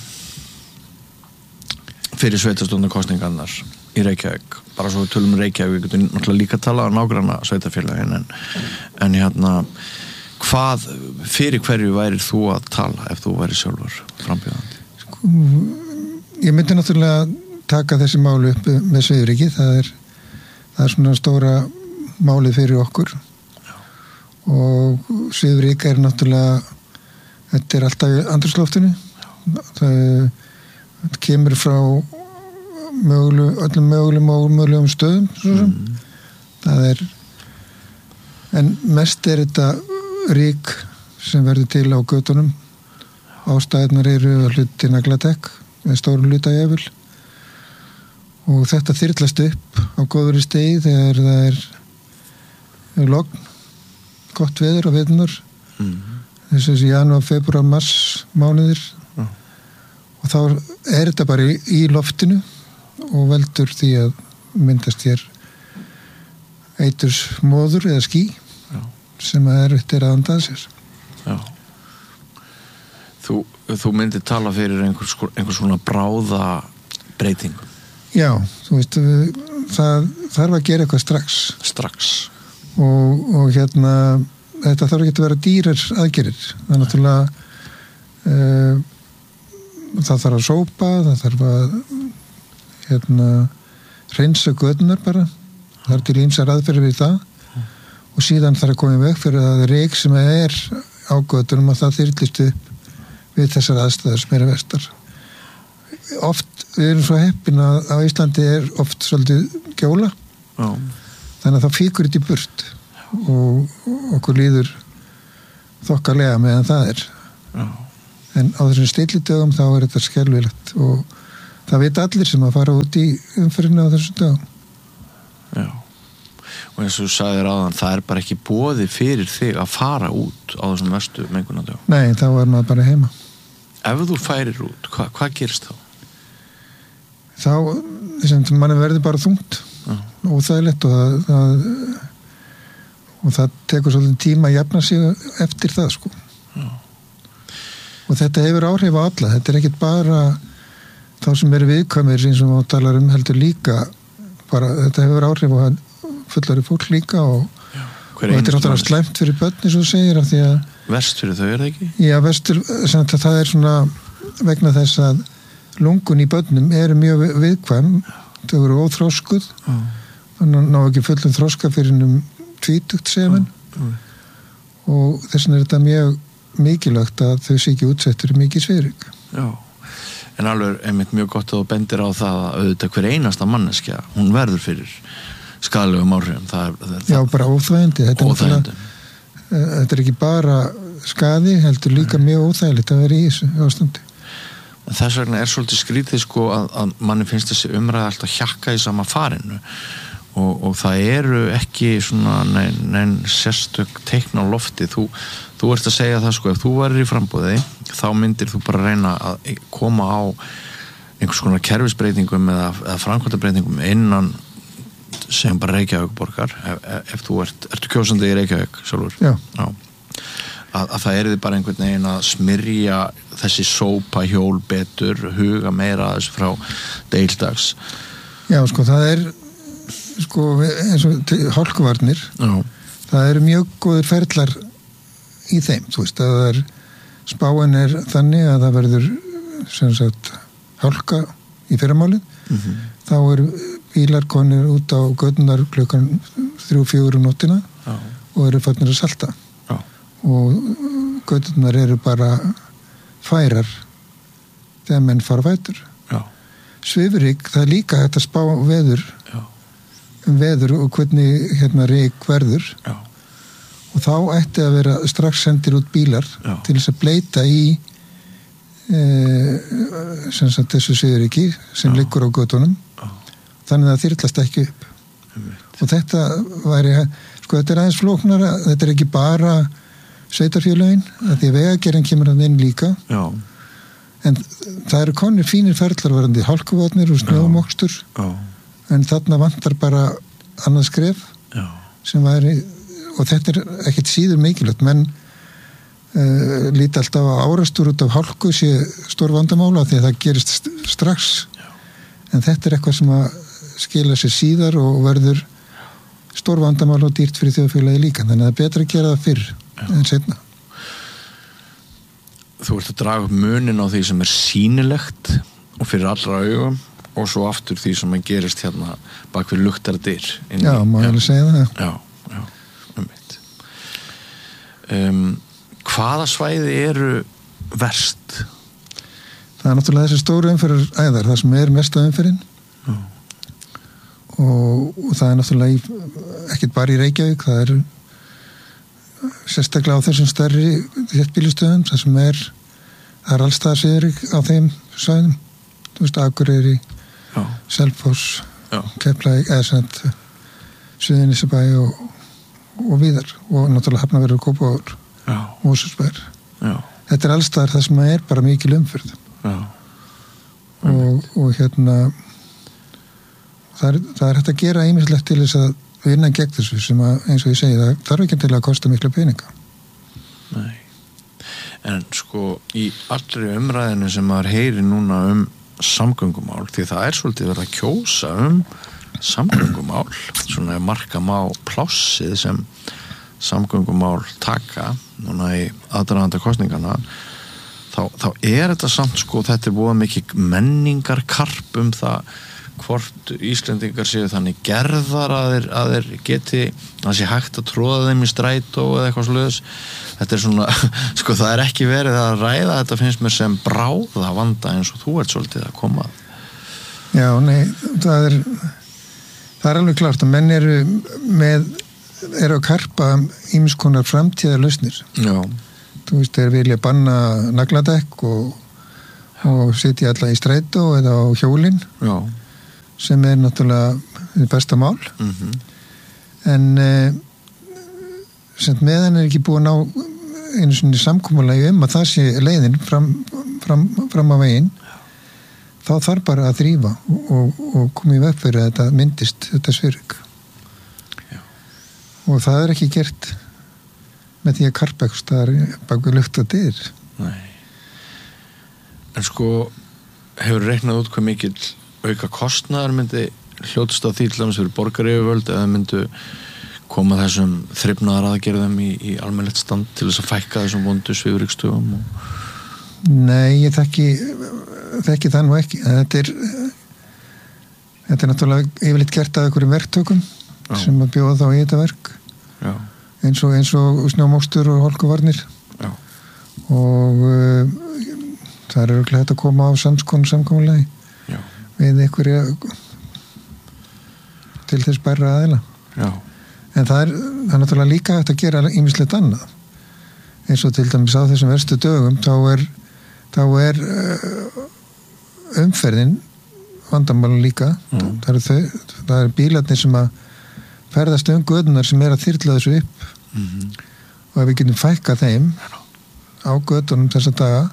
fyrir sveitarstjórnarkosningarnar í Reykjavík, bara svo við tölum Reykjavík, við getum náttúrulega líka að tala á nágranna sveitarfélagin, en, en hérna, hvað, fyrir hverju værir þú að tala ef þú væri sjálfur frambjóðandi? Sko, ég myndi náttúrulega taka þessi máli upp með svifryki, það er, það er svona stóra málið fyrir okkur. Já. Og svifryk er náttúrulega, þetta er alltaf í andrúmsloftinu. Það, það kemur frá möguleg, öllum mögulegum og ómögulegum stöðum. Mm. Það er, en mest er þetta ryk sem verður til á götunum. Ástæðunar eru að hluti nagladekk með stórum hluta jafnvel og þetta þyrlast upp á góðri stigi þegar það er, er logn, gott veður og veðnur mm. þessi janúar, februar, mars mánuðir mm. og þá er þetta bara í, í loftinu og veldur því að myndast hér eiturs móður eða ský Já. Sem að erfitt er að anda að sér. Já. Þú, þú myndir tala fyrir einhvers, einhvers svona bráða breytingu. Já, þú veist, það þarf að gera eitthvað strax. Strax. Og, og hérna, þetta þarf ekki að vera dýrar aðgerir. Það er náttúrulega, uh, það þarf að sópa, það þarf að, hérna, hreinsa götunar bara. Það er til ýmsar aðferðir við það. Og síðan þarf að koma í veg fyrir að reyk sem er á götunum að það þyrlist upp við þessar aðstæður sem eru vestar. Oft við erum svo heppin að á Íslandi er oft svolítið gjóla Já. þannig að það fíkur þetta í burt og okkur líður þokkalega meðan það er Já. en á þessum stillidögum þá er þetta skelfilegt og það veit allir sem að fara út í umferðinu á þessum dögum. Já. Og eins og þú sagðir áðan, það er bara ekki boði fyrir þig að fara út á þessum verstu mengunardögum. Nei, þá er maður bara heima. Ef þú færir út, hva, hvað gerist þá? Þá, sem manni verður bara þungt og óþægilegt og það, það og það tekur svolítið tíma að jafna sig eftir það sko. Já. Og þetta hefur áhrif á alla, þetta er ekkit bara þá sem eru viðkvæmir sem við talar um heldur líka bara, þetta hefur áhrif á fullari fólk líka og, og þetta er náttúrulega slæmt fyrir börn eins og þú segir af því að verst fyrir þau er það ekki? Já, vestur, það er svona vegna þess að lungun í börnum eru mjög viðkvæm þau eru óþróskuð þannig að ná ekki fullum þróska fyrir um tvítugt semen og þess vegna er þetta mjög mikilvægt að þau sé ekki útsettur mikið svifryk. Já, en alveg einmitt mjög gott að þú bendir á það að auðvitað hver einasta manneskja, hún verður fyrir skaðlegum áhrifum. Það er, það er Já, bara óþægindi. Þetta, óþægindi. Þetta er ekki bara skaði, heldur líka Nei. Mjög óþægilegt að vera í þessu ástandi. Þess vegna er svolítið skrítið sko að, að manni finnst þessi umræða alltaf hjakka í sama farinu og, og það eru ekki svona nein, nein sérstök teikn á lofti. Þú, þú ert að segja það sko, ef þú varir í framboði þá myndir þú bara reyna að koma á einhvers konar kerfisbreytingum eða, eða framkvæmdabreytingum innan sem bara Reykjavík borgar ef, ef, ef þú ert, ertu kjósandi í Reykjavík sjálfur? Já. Já. Að, að það er þið bara einhvern veginn að smyrja þessi sópa hjól betur, huga meira að þessu frá deildags. Já, sko, það er sko, eins og hálkuvarnir Já. Það eru mjög góðir ferlar í þeim, þú veist, að það er spáin er þannig að það verður sem sagt hálka í fyrramálið mm-hmm. þá eru bílar konir út á götunar klukkan þrjú, fjögur um nóttina Já. Og eru farnir að salta Já. Og götunar eru bara færar þegar menn fara fætur svifryk, það er líka hægt að spá veður Já. Um veður og hvernig hérna ryk verður Já. Og þá ætti að vera strax sendir út bílar Já. Til þess að bleita í e, sem sagt þessu svifryki sem Já. Liggur á götunum Já. Þannig að það þyrlast ekki upp og þetta væri sko þetta er aðeins flóknara, þetta er ekki bara sveitarfélögin, að því að vegagerðin kemur hann inn líka Já. En það eru konir fínir ferlar varandi hálkuvatnir og snjómokstur en þarna vantar bara annað skref Já. Sem væri, og þetta er ekkert síður mikilvægt, menn uh, líti alltaf á árastur út af hálku sé stór vandamála því að það gerist strax Já. En þetta er eitthvað sem að skila sér síðar og verður stór vandamála og dýrt fyrir þjóðfélagi líka, þannig að það er betra að gera það fyrr Já. En setna. Þú ert að draga upp munin á því sem er sýnilegt og fyrir allra augum og svo aftur því sem að gerist hérna bak við luktardyr. Já, má ég segja það. Já, já, um mitt. Um, hvaða svæði eru verst? Það er náttúrulega þessi stóru umferðar æðar, það sem er mesta umferðin Já. Og, og það er náttúrulega í, ekkert bara í Reykjavík, það er sérstaklega á þessum stærri þéttbýlistöðum, það sem er það er allstaðar svifryk á þeim svæðum, þú veist, Akureyri Selfoss, Keflavík eða sent Suðurnesjabæ og, og víðar og náttúrulega Hafnarfjörður og Kópavogur og Mosfellsbær. Þetta er allstaðar það sem er bara mikil umferð og, og hérna það er, það er hægt að gera ýmislegt til þess að vinna gegn þessu sem að, eins og ég segi, það þarf ekki til að kosta mikla peninga. Nei. En sko, í allri umræðinu sem maður heyri núna um samgöngumál, því það er svolítið verið að kjósa um samgöngumál, svona marka má plássið sem samgöngumál taka, núna í aðdraganda kosninganna, þá, þá er þetta samt sko, þetta er búið mikið menningarkarp um það hvort Íslendingar séu þannig gerðar að þeir, að þeir geti að sé hægt að tróða þeim í strætó eða eitthvað sluðis. Þetta er svona sko það er ekki verið að ræða, þetta finnst mér sem bráða vanda eins og þú ert svolítið að koma. Já, nei, það er það er alveg klart að menn eru með eru að karpa ýmiss konar framtíðarlausnir. Já. Þú veist, þeir vilja banna nagladekk og, og sitja alla í strætó eða á hjólinn. Já. Sem er náttúrulega besta mál. Mhm. En eh, sem meðan er ekki búið að ná einu svona samkomulagi um að það sé leiðin fram, fram, fram á veginn, þá þarf bara að þrífa og, og, og koma í veg fyrir að þetta myndist, þetta svifryk. Og það er ekki gert með því að karpa eitthvað staðar bak við lukt og dyr. Nei. En sko, hefur reiknað út hvað mikill auka kostnaðar myndi hljótast á því til dæmis fyrir borgaryfirvöld eða myndu koma þessum þrifnaðar aðgerðum í, í almennilegt stand til þess að fækka þessum vondu svifrykstöfum? Og... Nei, ég þekki þekki það nú ekki. Þetta er þetta er náttúrulega yfirleitt gert af einhverjum verktökum Já. Sem að bjóða þá í þetta verk. Já. Eins og, eins og snjómókstur og hálkuvarnir. Já. Og uh, það er örugglega hægt að koma á samskonu samkomulagi við einhverja til þess bæra aðila. Já. En það er, það er náttúrulega líka hægt að gera ýmislegt annað. Eins og til dæmis á þessum verstu dögum þá er, þá er uh, umferðin vandamálun líka. Mm. Það eru þau, það eru bílarnir sem að ferðast um gödunar sem er að þyrla þessu upp. Mm-hmm. Og ef við getum fækkað þeim á gödunum þessa daga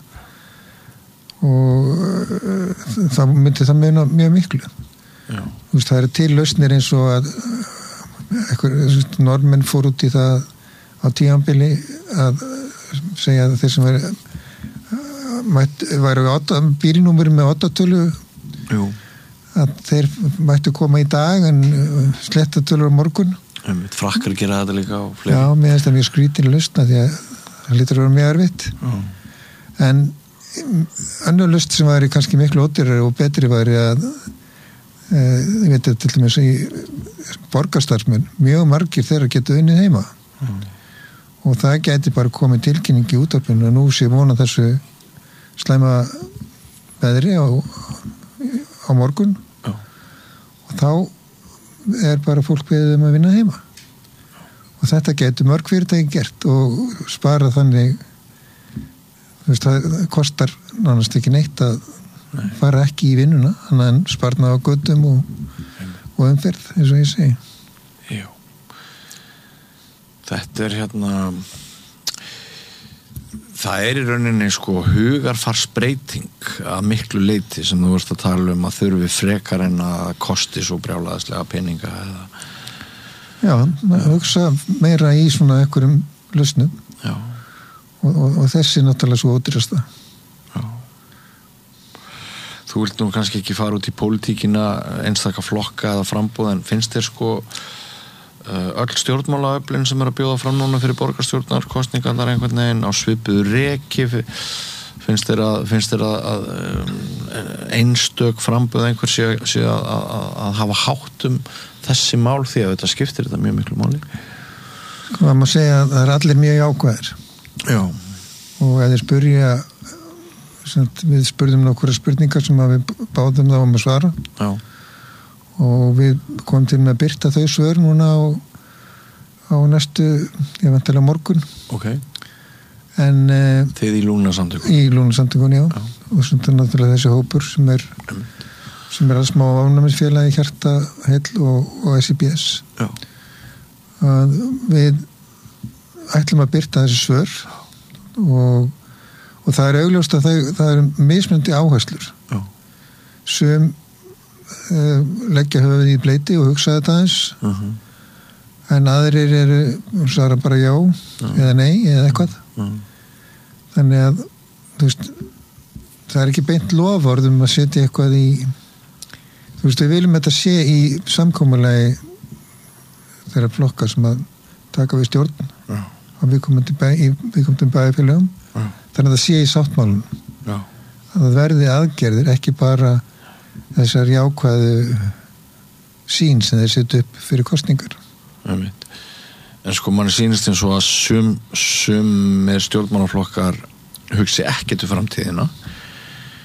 og uh, þá myndi það muna mjög miklu. Já. Þú veist, það eru til lausnir eins og að eitthvað, normenn fór út í það á tímabili að segja að þeir sem væri mætt, væri bílnúmer með áttatölu að þeir mættu koma í dag en slettatölur á morgun. Frakkar gera þetta líka á fleiri. Já, mér finnst það mjög skrítin lausn því að það lítur að vera mjög erfitt. Já. En önnur lausn sem væri kannski miklu ódýrari og betri væri að eh, ég veit að til dæmis í borgarstarfsmenn, mjög margir þeirra geta unnið heima. Mm. Og það gæti bara komið tilkynning í útvarpinu og nú sé vona þessu slæma veðri á, á morgun. Já. Og þá er bara fólk beðið um að vinna heima. Já. Og þetta gæti mörg fyrirtæki gert og spara þannig, þú veist, það kostar nánast ekki neitt að Nei. Fara ekki í vinnuna, þannig en sparna á göttum og, og umferð, eins og ég segi. Jú. Þetta er hérna það er í rauninni sko hugarfarsbreyting að miklu leyti sem þú vorst að tala um að þurfi frekar en að kosti svo brjálæðislega peninga eða Já, að hugsa meira í svona einhverjum lausnum. Já. Og, og, og þessi náttúrulega svo ódýrasta. Þú vilt nú kannski ekki fara út í pólitíkina einstaka flokka eða frambúð en finnst þér sko öll stjórnmálaöflin sem er að bjóða fram núna fyrir borgarstjórnar kosningarnar einhvern veginn á svipuðu reki finnst þér að, finnst þér að, að einstök frambúð einhver sé, sé að, að, að hafa hátt um þessi mál því að þetta skiptir þetta mjög miklu máli? Hvað maður segja að það er allir mjög jákvæðir. Já. Og ef þeir spyrja við spurðum nokkura spurningar sem við báðum þá um að svara. Já. Og við komum til með að birta þau svör núna á, á næstu, ég vantilega morgun. Ok. En uh, þið í Lúnasamtökun? Í Lúnasamtökun, já. já. Og svona náttúrulega þessi hópur sem er mm. sem er að smá ánæmisfélagi Hjarta, Heill og, og S I B S. Já. Að við ætlum að birta þessi svör og og það er augljóst að það, það er mismunandi áherslur. Já. Sum uh, leggja höfuð í bleiti og hugsa þetta aðeins uh-huh. en aðrir eru svara bara já uh-huh. eða nei eða eitthvað uh-huh. þannig að þú veist, það er ekki beint loforðum að setja eitthvað í þú veist, við viljum þetta sé í samkomulagi þeirra flokka sem að taka við stjórn uh-huh. á viðkomandi bæ, í viðkomandi bæjarfélögum uh-huh. þannig að það sé í sáttmálun Já. Að það verði aðgerðir ekki bara þessar jákvæðu sín sem þeir setja upp fyrir kosningar. En sko manni sýnist eins og að sum, sum með stjórnmálaflokkar hugsi ekki til framtíðina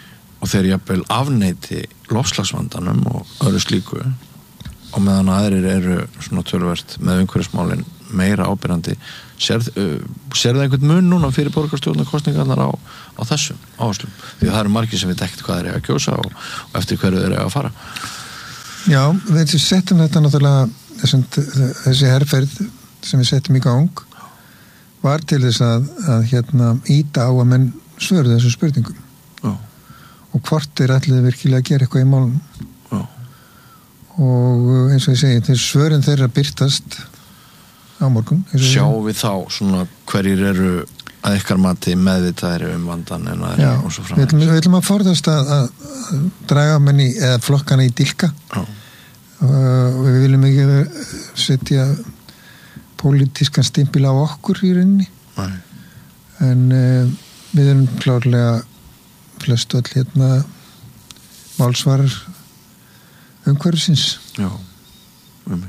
og þeir jafnvel afneiti loftslagsvandanum og öðru slíku og meðan aðrir eru svona töluvert með umhverfismálin meira ábyrjandi sér, uh, sér það einhvern mun núna fyrir borgarstjórnarkosningarnar á, á þessum áherslum, því það eru margir sem veit ekkert hvað þeir eiga að kjósa og, og eftir hverju þeir eiga að fara. Já, við settum þetta náttúrulega þessum, þessi herferð sem við settum í gang var til þess að, að hérna íta á að menn svöru þessum spurningum. Já. Og hvort þeir ætliði virkilega að gera eitthvað í málum. Já. Og eins og ég segi, þeir svörin þeirra birtast á morgun. Sjáum við þá svona hverjir eru að ykkar mati meðvitaðir um vandan en að er og svo framvegis. Við, við ætlum að forðast að, að, að draga menni eða flokkana í dilka. Já. Og við viljum ekki setja pólitískan stimpil á okkur í rauninni. Nei. En uh, við erum klárlega flestu all hérna málsvarar umhverfisins. Já, umhverfið.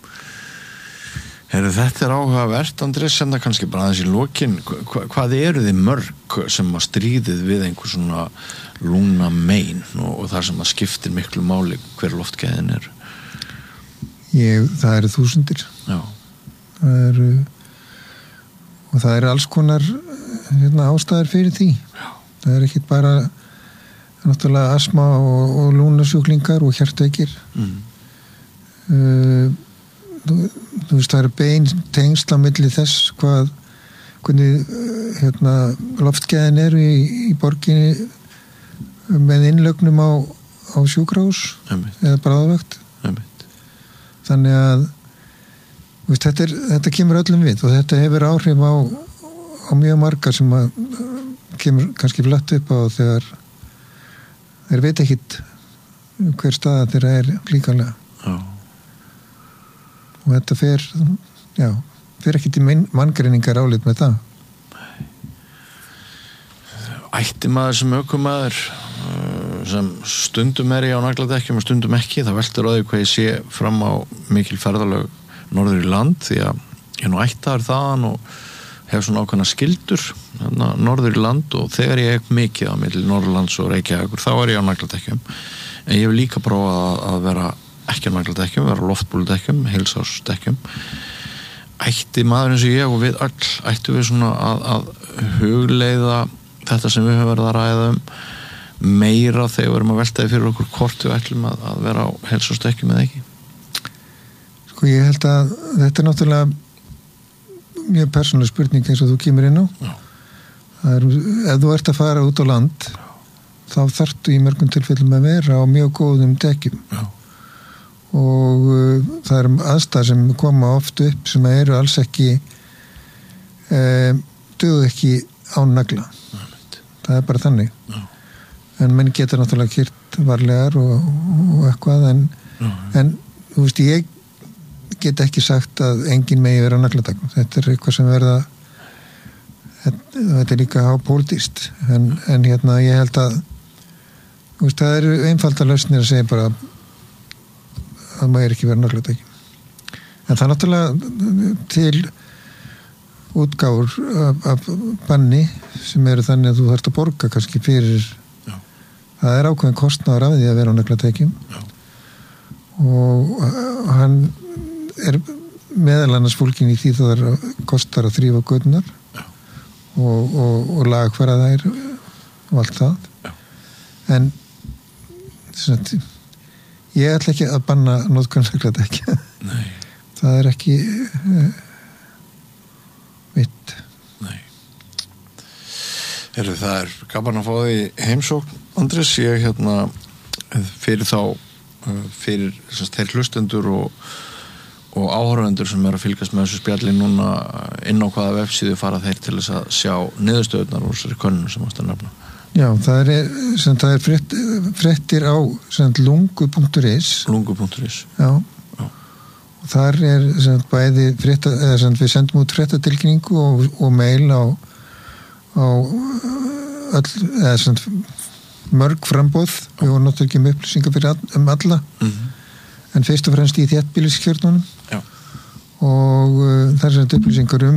Heru, þetta er áhugavert, Andrés, en það kannski bara aðeins í lokin. Hva, hvað eru þið mörg sem að stríðið við einhver svona lúna mein og, og þar sem að skiptir miklu máli hver loftgæðin er? Ég, það eru þúsundir. Já. Það eru, og það eru alls konar hérna, ástæður fyrir því. Já. Það er ekkit bara náttúrulega asma og, og lúnasjúklingar og hjartveikir. Mm. Uh, þú, þú veist, það eru bein tengsl á milli þess hvað hvernig hérna, loftgæðin eru í, í borginni með innlögnum á, á sjúkrahús eða bráðavakt. Þannig að veist, þetta, er, þetta kemur öllum við og þetta hefur áhrif á, á mjög marga sem að kemur kannski flatt upp á þegar þeir veit ekkit hver staða þeirra er líkanlega. Já. Og þetta fer já, fer ekkit í manngreiningar álit með það. Ætti maður sem ökumaður sem stundum er ég á nagladekkjum og stundum ekki, það veltur á því hvað ég sé fram á mikil ferðalög norður í land, því að ég er nú ættaður þaðan og hef svona ákveðna skildur norður í land og þegar ég hef mikið á milli Norðurlands og Reykjavíkur þá er ég á nagladekkjum, en ég hef líka prófað að vera ekki á nagladekkjum, vera á loftbóludekkjum, heilsársdekkjum. Ætti maður eins og ég og við öll ættu við svona að, að hugleiða þetta sem við höfum verið að ræða um meira þegar við erum að veltaði fyrir okkur hvort við ætlum að, að vera á heilsársdekkjum eða ekki? Sko ég held að þetta er náttúrulega mjög persónuleg spurning eins og þú kemur inn á. Já. Það er, ef þú ert að fara út á land Já. Þá þarftu í mörgum tilfellum að vera á mjög góðum dekkjum. Já. Og uh, það er aðstæður sem koma oft upp sem eru alls ekki uh, duðu ekki án nagla. Já. Það er bara þannig. Já. En menn geta náttúrulega kýrt varlegar og, og eitthvað en, Já. En þú veist ég get ekki sagt að enginn megi vera á nagladekkjum. Þetta er eitthvað sem verða þetta, þetta er líka hápólitískt en, en hérna ég held að þú veist það eru einfaldar lausnir að segja bara að maður ekki vera á nagladekkjum. En það er náttúrulega til útgáfur af, af banni sem eru þannig að þú þarft að borga kannski fyrir það er ákveðin kostnaður af því að vera á nagladekkjum og hann er meðal annars fólkin í því það er kostar að þrífa götunar og, og, og lagfæra þær og allt það. Já. En svona, ég ætla ekki að banna notkun nagladekkja. Nei. Það er ekki uh, mitt. Nei. Heru, það er gaman að fá því heimsókn, Andrés. Ég hérna fyrir þá fyrir þess að hlustendur og og áhorfendur sem er að fylgjast með þessu spjalli núna inn á hvaða vefsíðu fara þeir til þess að sjá niðurstöðunar úr þessari könnun sem ást að nefna. Já, það er, sem, það er frett, frettir á lungu punktur is lungu punktur is Já. Já. Og þar er sem, bæði fretta, eða sem við sendum út frettatilkynningu og, og mail á, á öll, eða sem mörg frambóð, við vorum náttúrulega ekki með upplýsingar fyrir all, um alla mm-hmm. en fyrst og fremst í þéttbýliskjörnunum og uh, það er sem upplýsingar um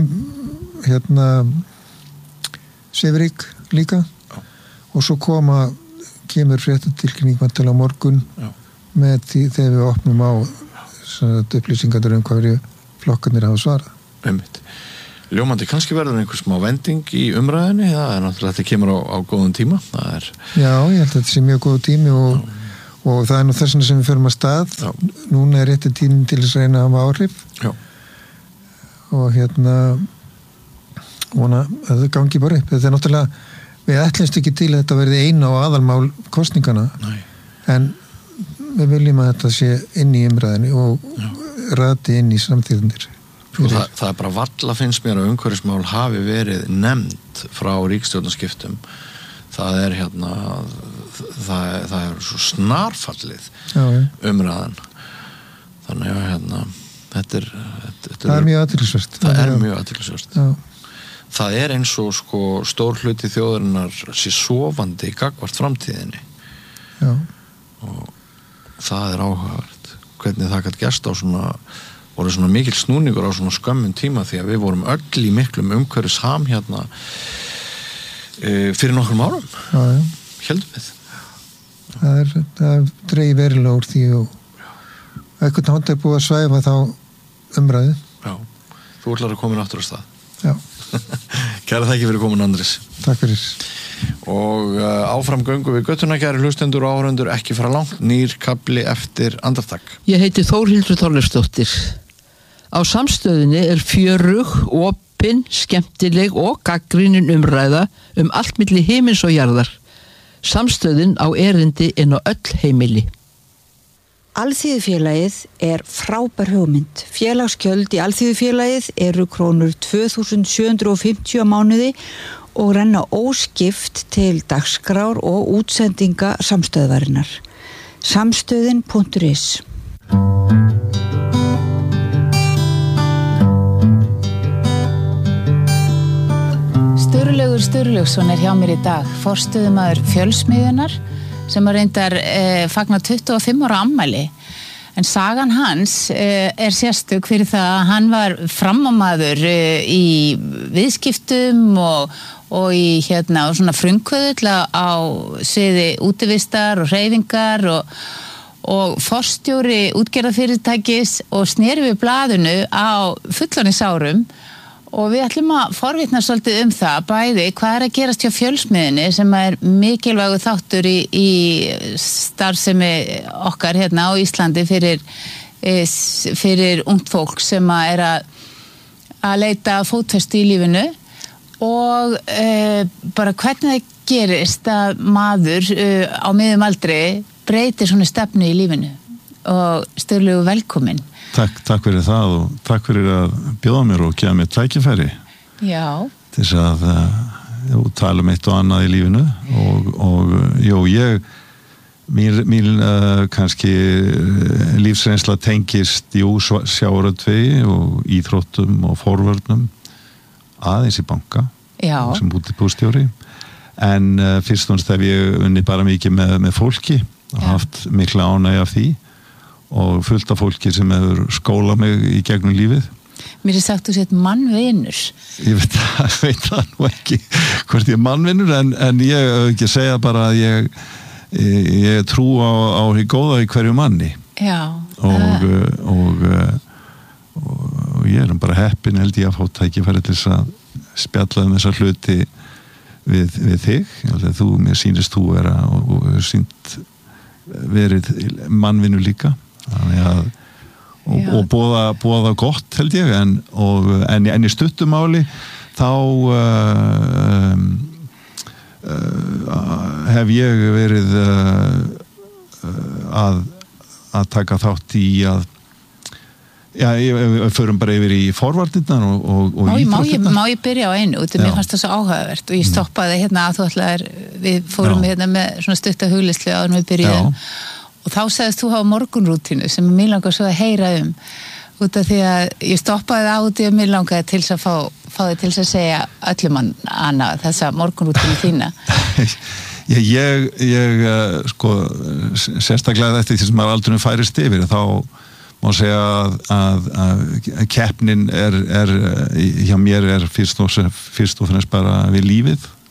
hérna Svifrík líka Já. Og svo koma kemur fréttatilkynning vantilega á morgun Já. með því þegar við opnum á upplýsingar um hverju flokkarnir hafa svarað. Einmitt. Ljómandi, kannski verður einhver smá vending í umræðinni, það er náttúrulega þetta kemur á, á góðum tíma. Það er... Já, ég held að þetta sé mjög góð tími og, og það er nú þess vegna sem við förum að stað. Já. Núna er rétti tíminn til þess að reyna að hafa áhrif. Já. Og hérna vona að það gangi bara upp. Þetta er náttúrulega, við ætlumst ekki til að þetta verði eina og aðalmál kosningana. Nei. En við viljum að þetta sé inn í umræðinni og Já. Rati inn í samtíðundir. Og það, það er bara valla finnst mér að umhverfismál hafi verið nefnd frá ríkisstjórnarskiptum. Það er hérna það, það er svo snarfallið Já, ja. umræðan. Þannig að hérna þetta er, þetta, þetta það er mjög athyglisvert. Það er já. mjög athyglisvert. Já. Það er eins og sko stór hluti þjóðarinnar sé sofandi gagnvart framtíðinni. Já. Og það er áhugavert. Hvernig það gæti gerst á svona voru svona mikil snúningur á svona skömmun tíma því að við vorum öll í miklum umhverfis ham hérna e, fyrir nokkrum árum. Já, já. Heldum við. Það er, það dreigi verilega úr því og eitthvað hónd er búið að svæfa þá umræðu. Já. Þú ætlar að koma aftur á stað. Já. Kæra þakki fyrir komin, Andris. Takk fyrir. Og uh, áfram göngu við göttuna, kæri hlustendur og áhorfendur, ekki fara langt, nýr kafli eftir andartak. Ég heiti Þórhildur Þorleifsdóttir. Á Samstöðinni er fjörug, opin, skemmtileg og gagnrýnin umræða um allt milli himins og jarðar. Samstöðin á erindi inn á öll heimili. Alþýðufélagið er frábær hugmynd. Félagsgjöld í Alþýðufélagið eru krónur tvö þúsund sjö hundruð fimmtíu á mánuði og renna óskipt til dagskrár og útsendinga samstöðvarinnar. Samstöðin punktur is. Sturlaugur Sturlaugsson er hjá mér í dag, forstöðumaður Fjölsmiðjunar sem að reyndar eh, fagna tuttugu og fimm ára afmæli. En sagan hans eh, er sérstök fyrir það að hann var framámaður eh, í viðskiptum og, og í hérna, og svona frumkvöðull á sviði útivistar og hreyfingar og, og forstjóri útgerðarfyrirtækis og sneri við blaðinu á fullorðinsárum. Og við ætlum að forvitna svolítið um það, bæði hvað er að gerast hjá Fjölsmiðjunni sem er mikilvægur þáttur í, í starfsemi okkar hérna á Íslandi fyrir, fyrir ungt fólk sem að er að, að leita fótfestu í lífinu og e, bara hvernig það gerist að maður e, á miðjum aldri breytir svona stefnu í lífinu og Sturlaugur velkomin. Takk, takk fyrir það og takk fyrir að bjóða mér og gefa mér tækifæri. Já. Til þess að jú, tala um eitt og annað í lífinu og, og jú, ég mín, mín uh, kannski uh, lífsreynsla tengist jú, sjávarútvegi og íþróttum og forvörnum aðeins í banka Já. Sem útibússtjóri en uh, fyrst og næst hef ég unnið bara mikið með, með fólki og Já. Haft mikla ánægja af því og fullt af fólki sem hefur skólað mig í gegnum lífið. Mér er sagt þú sett mannvinur. Ég veit það, veit það nú ekki hvort ég er mannvinur en, en ég hef ekki að segja bara að ég, ég, ég trú á, á því góða í hverju manni. Já. Og, uh, og, uh, og, og ég er bara heppin held ég að fá tækifæri til þess að spjalla um þessa hluti við, við þig. Þú, mér sýnist þú vera og, og sýnt verið mannvinur líka. Þannig að og, og bóða, bóða gott held ég en, og, en, en í stuttumáli þá uh, um, uh, hef ég verið uh, að, að taka þátt í að já, við förum bara yfir í forvarnirnar og, og, og má, má, ég, íþróttirnar. má ég byrja á einu út af mér fannst það svo áhugavert og ég stoppaði hérna að þú ætlaðir við fórum Já. Hérna með svona stutta huglislu áður en við byrjuðum Já. og þá sagðist þú hafa morgunrútínu sem mér langar svo að heyra um út af því að ég stoppaði á því að mér langaði til að fá, fá þig til að segja öllum annað þessa morgunrútínu þína. ég, ég, ég sko sérstaklega þetta því sem maður aldrei færist yfir þá má segja að, að, að keppnin er, er hjá mér er fyrst og, fyrst og fremst bara við lífið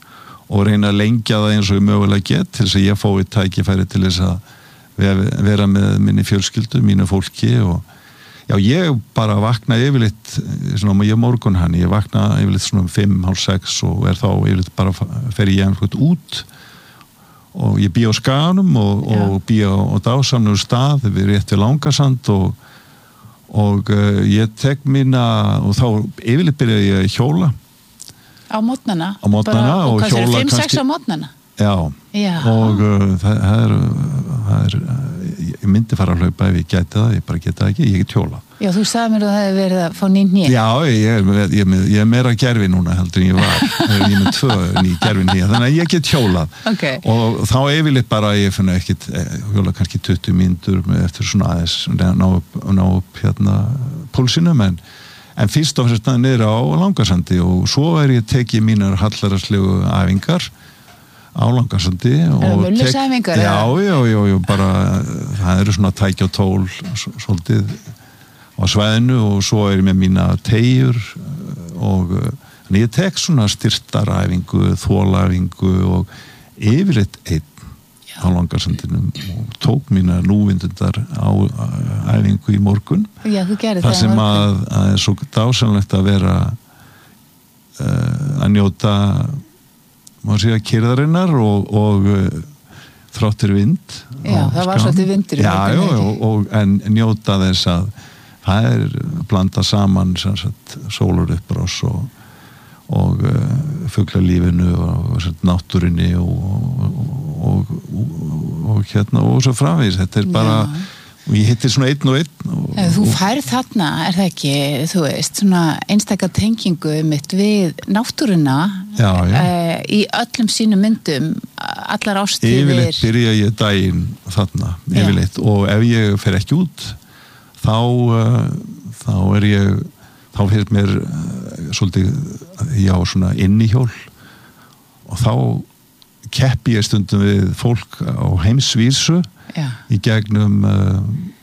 og reyna að lengja það eins og ég mögulega get til þess að ég fái tækifæri til þess að vera með minni fjölskyldu, mínu fólki og já, ég bara vakna yfirleitt svona, ég morgun hann, ég vakna yfirleitt svona fimm, hálf sex og er þá yfirleitt bara fer ég einhvern út og ég bý á Skaganum og, og bý á, á dásamlegur stað við rétt við Langasand og, og uh, ég tek mína og þá yfirleitt byrja ég að hjóla á mótnana, á mótnana bara, og, og hjóla fimm sex kannski á mótnana já, já. og uh, það, það er, það er ég myndi fara að hlaupa ef ég gæti það, ég bara geta það ekki, ég get hjóla. Já, þú sagði mér að það hefði verið að fá ný hné. Já, ég er, ég, er, ég er meira gerfi núna heldur en ég var, ég er með tvö ný gerfi hné, þannig að ég get hjólað. Okay. Og þá yfirleitt bara ég finna ekkit, hjóla kannski tuttugu mínútur eftir svona aðeins, ná upp, ná upp hérna púlsinum, en, en fyrst og fremst niður á Langasandi og svo er ég tekið mínar hallararslegu æfingar á Langasandi og tek, já, já, já, já, bara það eru svona tæki og tól svolítið á svæðinu og svo er ég með mína teyjur og en ég tek svona styrtaræfingu, þólaæfingu og yfirleitt einn já. Á Langasandinum og tók mína núvindundar á æfingu í morgun já, þú gerði það það sem að, að er svo dásamlegt að vera uh, að njóta maður sé að kyrðarinnar og, og uh, þráttur vind já, það var svolítið vindur já, já, og, og, en njóta þess að það er blanda saman sagt, sólar uppbrás og, og uh, fuglalífinu og, og náttúrinni og, og, og, og hérna og svo framvegis, þetta er bara já. Og ég hitti svona einn og einn og, þú færð þarna, er það ekki þú veist, svona einstaka tengingu mitt við náttúruna já, já. Uh, í öllum sínum myndum allar ástíðir yfirleitt byrja ég daginn þarna yfirleitt, og ef ég fer ekki út þá uh, þá er ég þá fyrir mér uh, svolítið já, svona innihjól og þá keppi ég stundum við fólk á heimsvísu já. Í gegnum uh,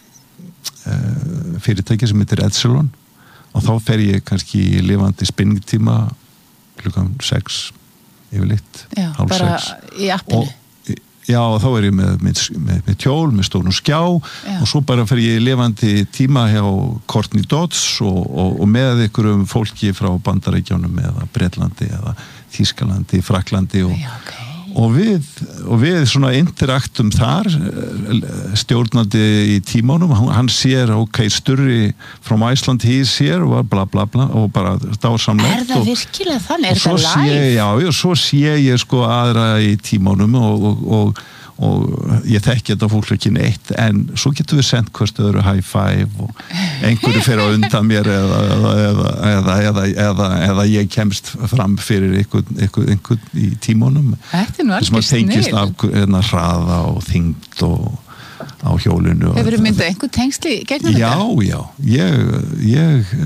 uh, fyrirtæki sem heitir Epsilon og þá fer ég kannski í lifandi spinningtíma klukkan sex yfirleitt, hálf bara sex í appinu og, já, og þá er ég með, með, með, með tjól, með stónu skjá já. Og svo bara fer ég í lifandi tíma hjá Courtney Dodds og, og, og með einhverjum fólki frá Bandaríkjunum eða Bretlandi eða Þýskalandi, Fraklandi og já, okay. Og við, og við svona interaktum þar stjórnandi í tímanum hann sér, ok, Sturri from Iceland, he sér og bla bla bla og bara dásamlegt er það virkilega þannig, er það live? Sé, já, og svo sé ég sko aðra í tímanum og, og, og, og ég þekki þetta fólk ekki neitt en svo getum við sendt hvort öðru high five og einhverju fyrir að undan mér eða, eða, eða, eða, eða, eða ég kemst fram fyrir einhvern, einhvern, einhvern í tímanum þetta er nú alveg snill tengist af hérna, hraða og þyngd og á hjólinu hefur þið myndað einhver tengsli gegnum já, þetta? Já, já ég,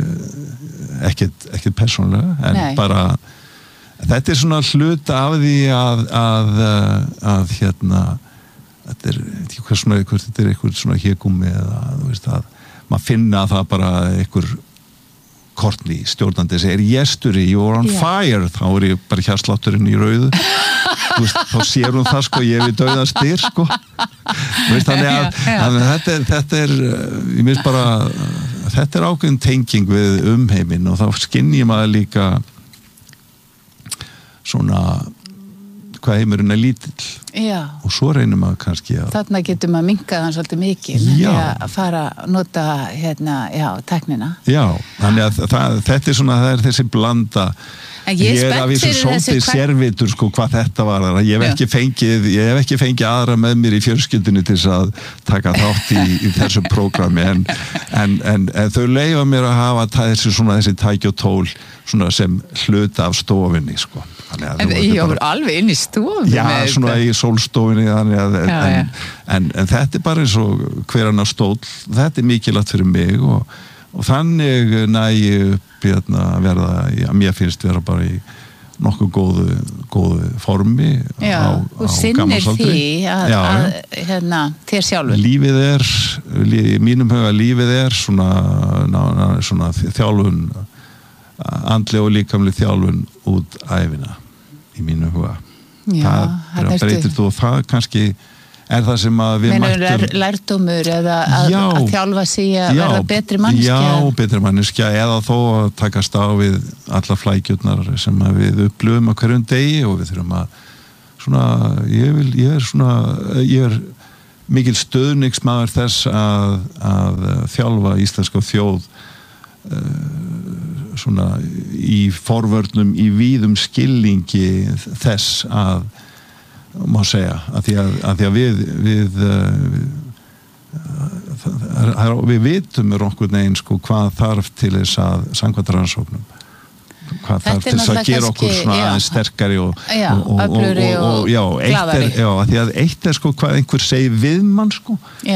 ég ekkert, ekkert persónlega en Nei. Bara þetta er svona hlut af því að að, að hérna þetta er eitthvað svona, þetta er eitthvað svona hégúmi eða þú veist að maður finna að það bara einhver Courtney stjórnandi segir Yesterday you were on yeah. fire þá er ég bara hjarslátturinn í rauðu þú veist, þá sér hún það sko ég við dauðan styr sko þú veist, þannig að, já, já. að þetta er, þetta er ég minnst bara þetta er ákveðin tenging við umheiminn og þá skynni maður líka svona hvað heimurinn er lítill já. Og svo reynir maður kannski að þarna getur maður minkað hann svolítið mikið að fara að nota hérna, já, teknina já, þannig að það, þetta er svona það er þessi blanda en ég, ég er af þessu svolítið hver... servitur sko hvað þetta var ég hef ekki fengið, ég hef ekki fengið aðra með mér í fjölskyldunni til þess að taka þátt í, í þessu prógrami en, en, en, en þau leyfa mér að hafa þessi, svona, þessi tæki og tól svona sem hluta af stofinni sko en ég var alveg inn í stofinni já, svona þetta. Í sólstofinni þannig að já, en, en, en, en þetta er bara eins og hver annar stól þetta er mikilvægt fyrir mig og, og þannig næ upp hérna, verða, já, mér finnst vera bara í nokkuð góðu, góðu formi já, á, og sinnir því að, já, að hérna, þér sjálfur lífið er, í mínum huga lífið er svona, ná, ná, svona þjálfun andleg og líkamleg þjálfun út æfina í mínu huga Já, það það ertu- breytir þú og það kannski er það sem að við Meinarðu mættum lær, lærdómur eða að, Já. að þjálfa sig að verða betri manneskja? Já, betri manneskja eða þó að takast á við alla flækjurnar sem að við upplöfum á hverjum degi og við þurfum að svona, ég vil, ég er svona ég er mikil stöðningsmaður þess að, að þjálfa íslenska þjóð uh, svona í forvörnum í víðum skilningi þess að má segja, að því að, að, því að við við, við við vitum er okkur neginn sko hvað þarf til þess að samkvæmt rannsóknum hvað Þetta þarf til þess að náttúrulega gera okkur kannski, svona já. aðeins sterkari og, Já, og, og, og, öflugri og, og, og já, eitt er, glaðari. já, að því að eitt er sko hvað einhver segir við mann sko Já.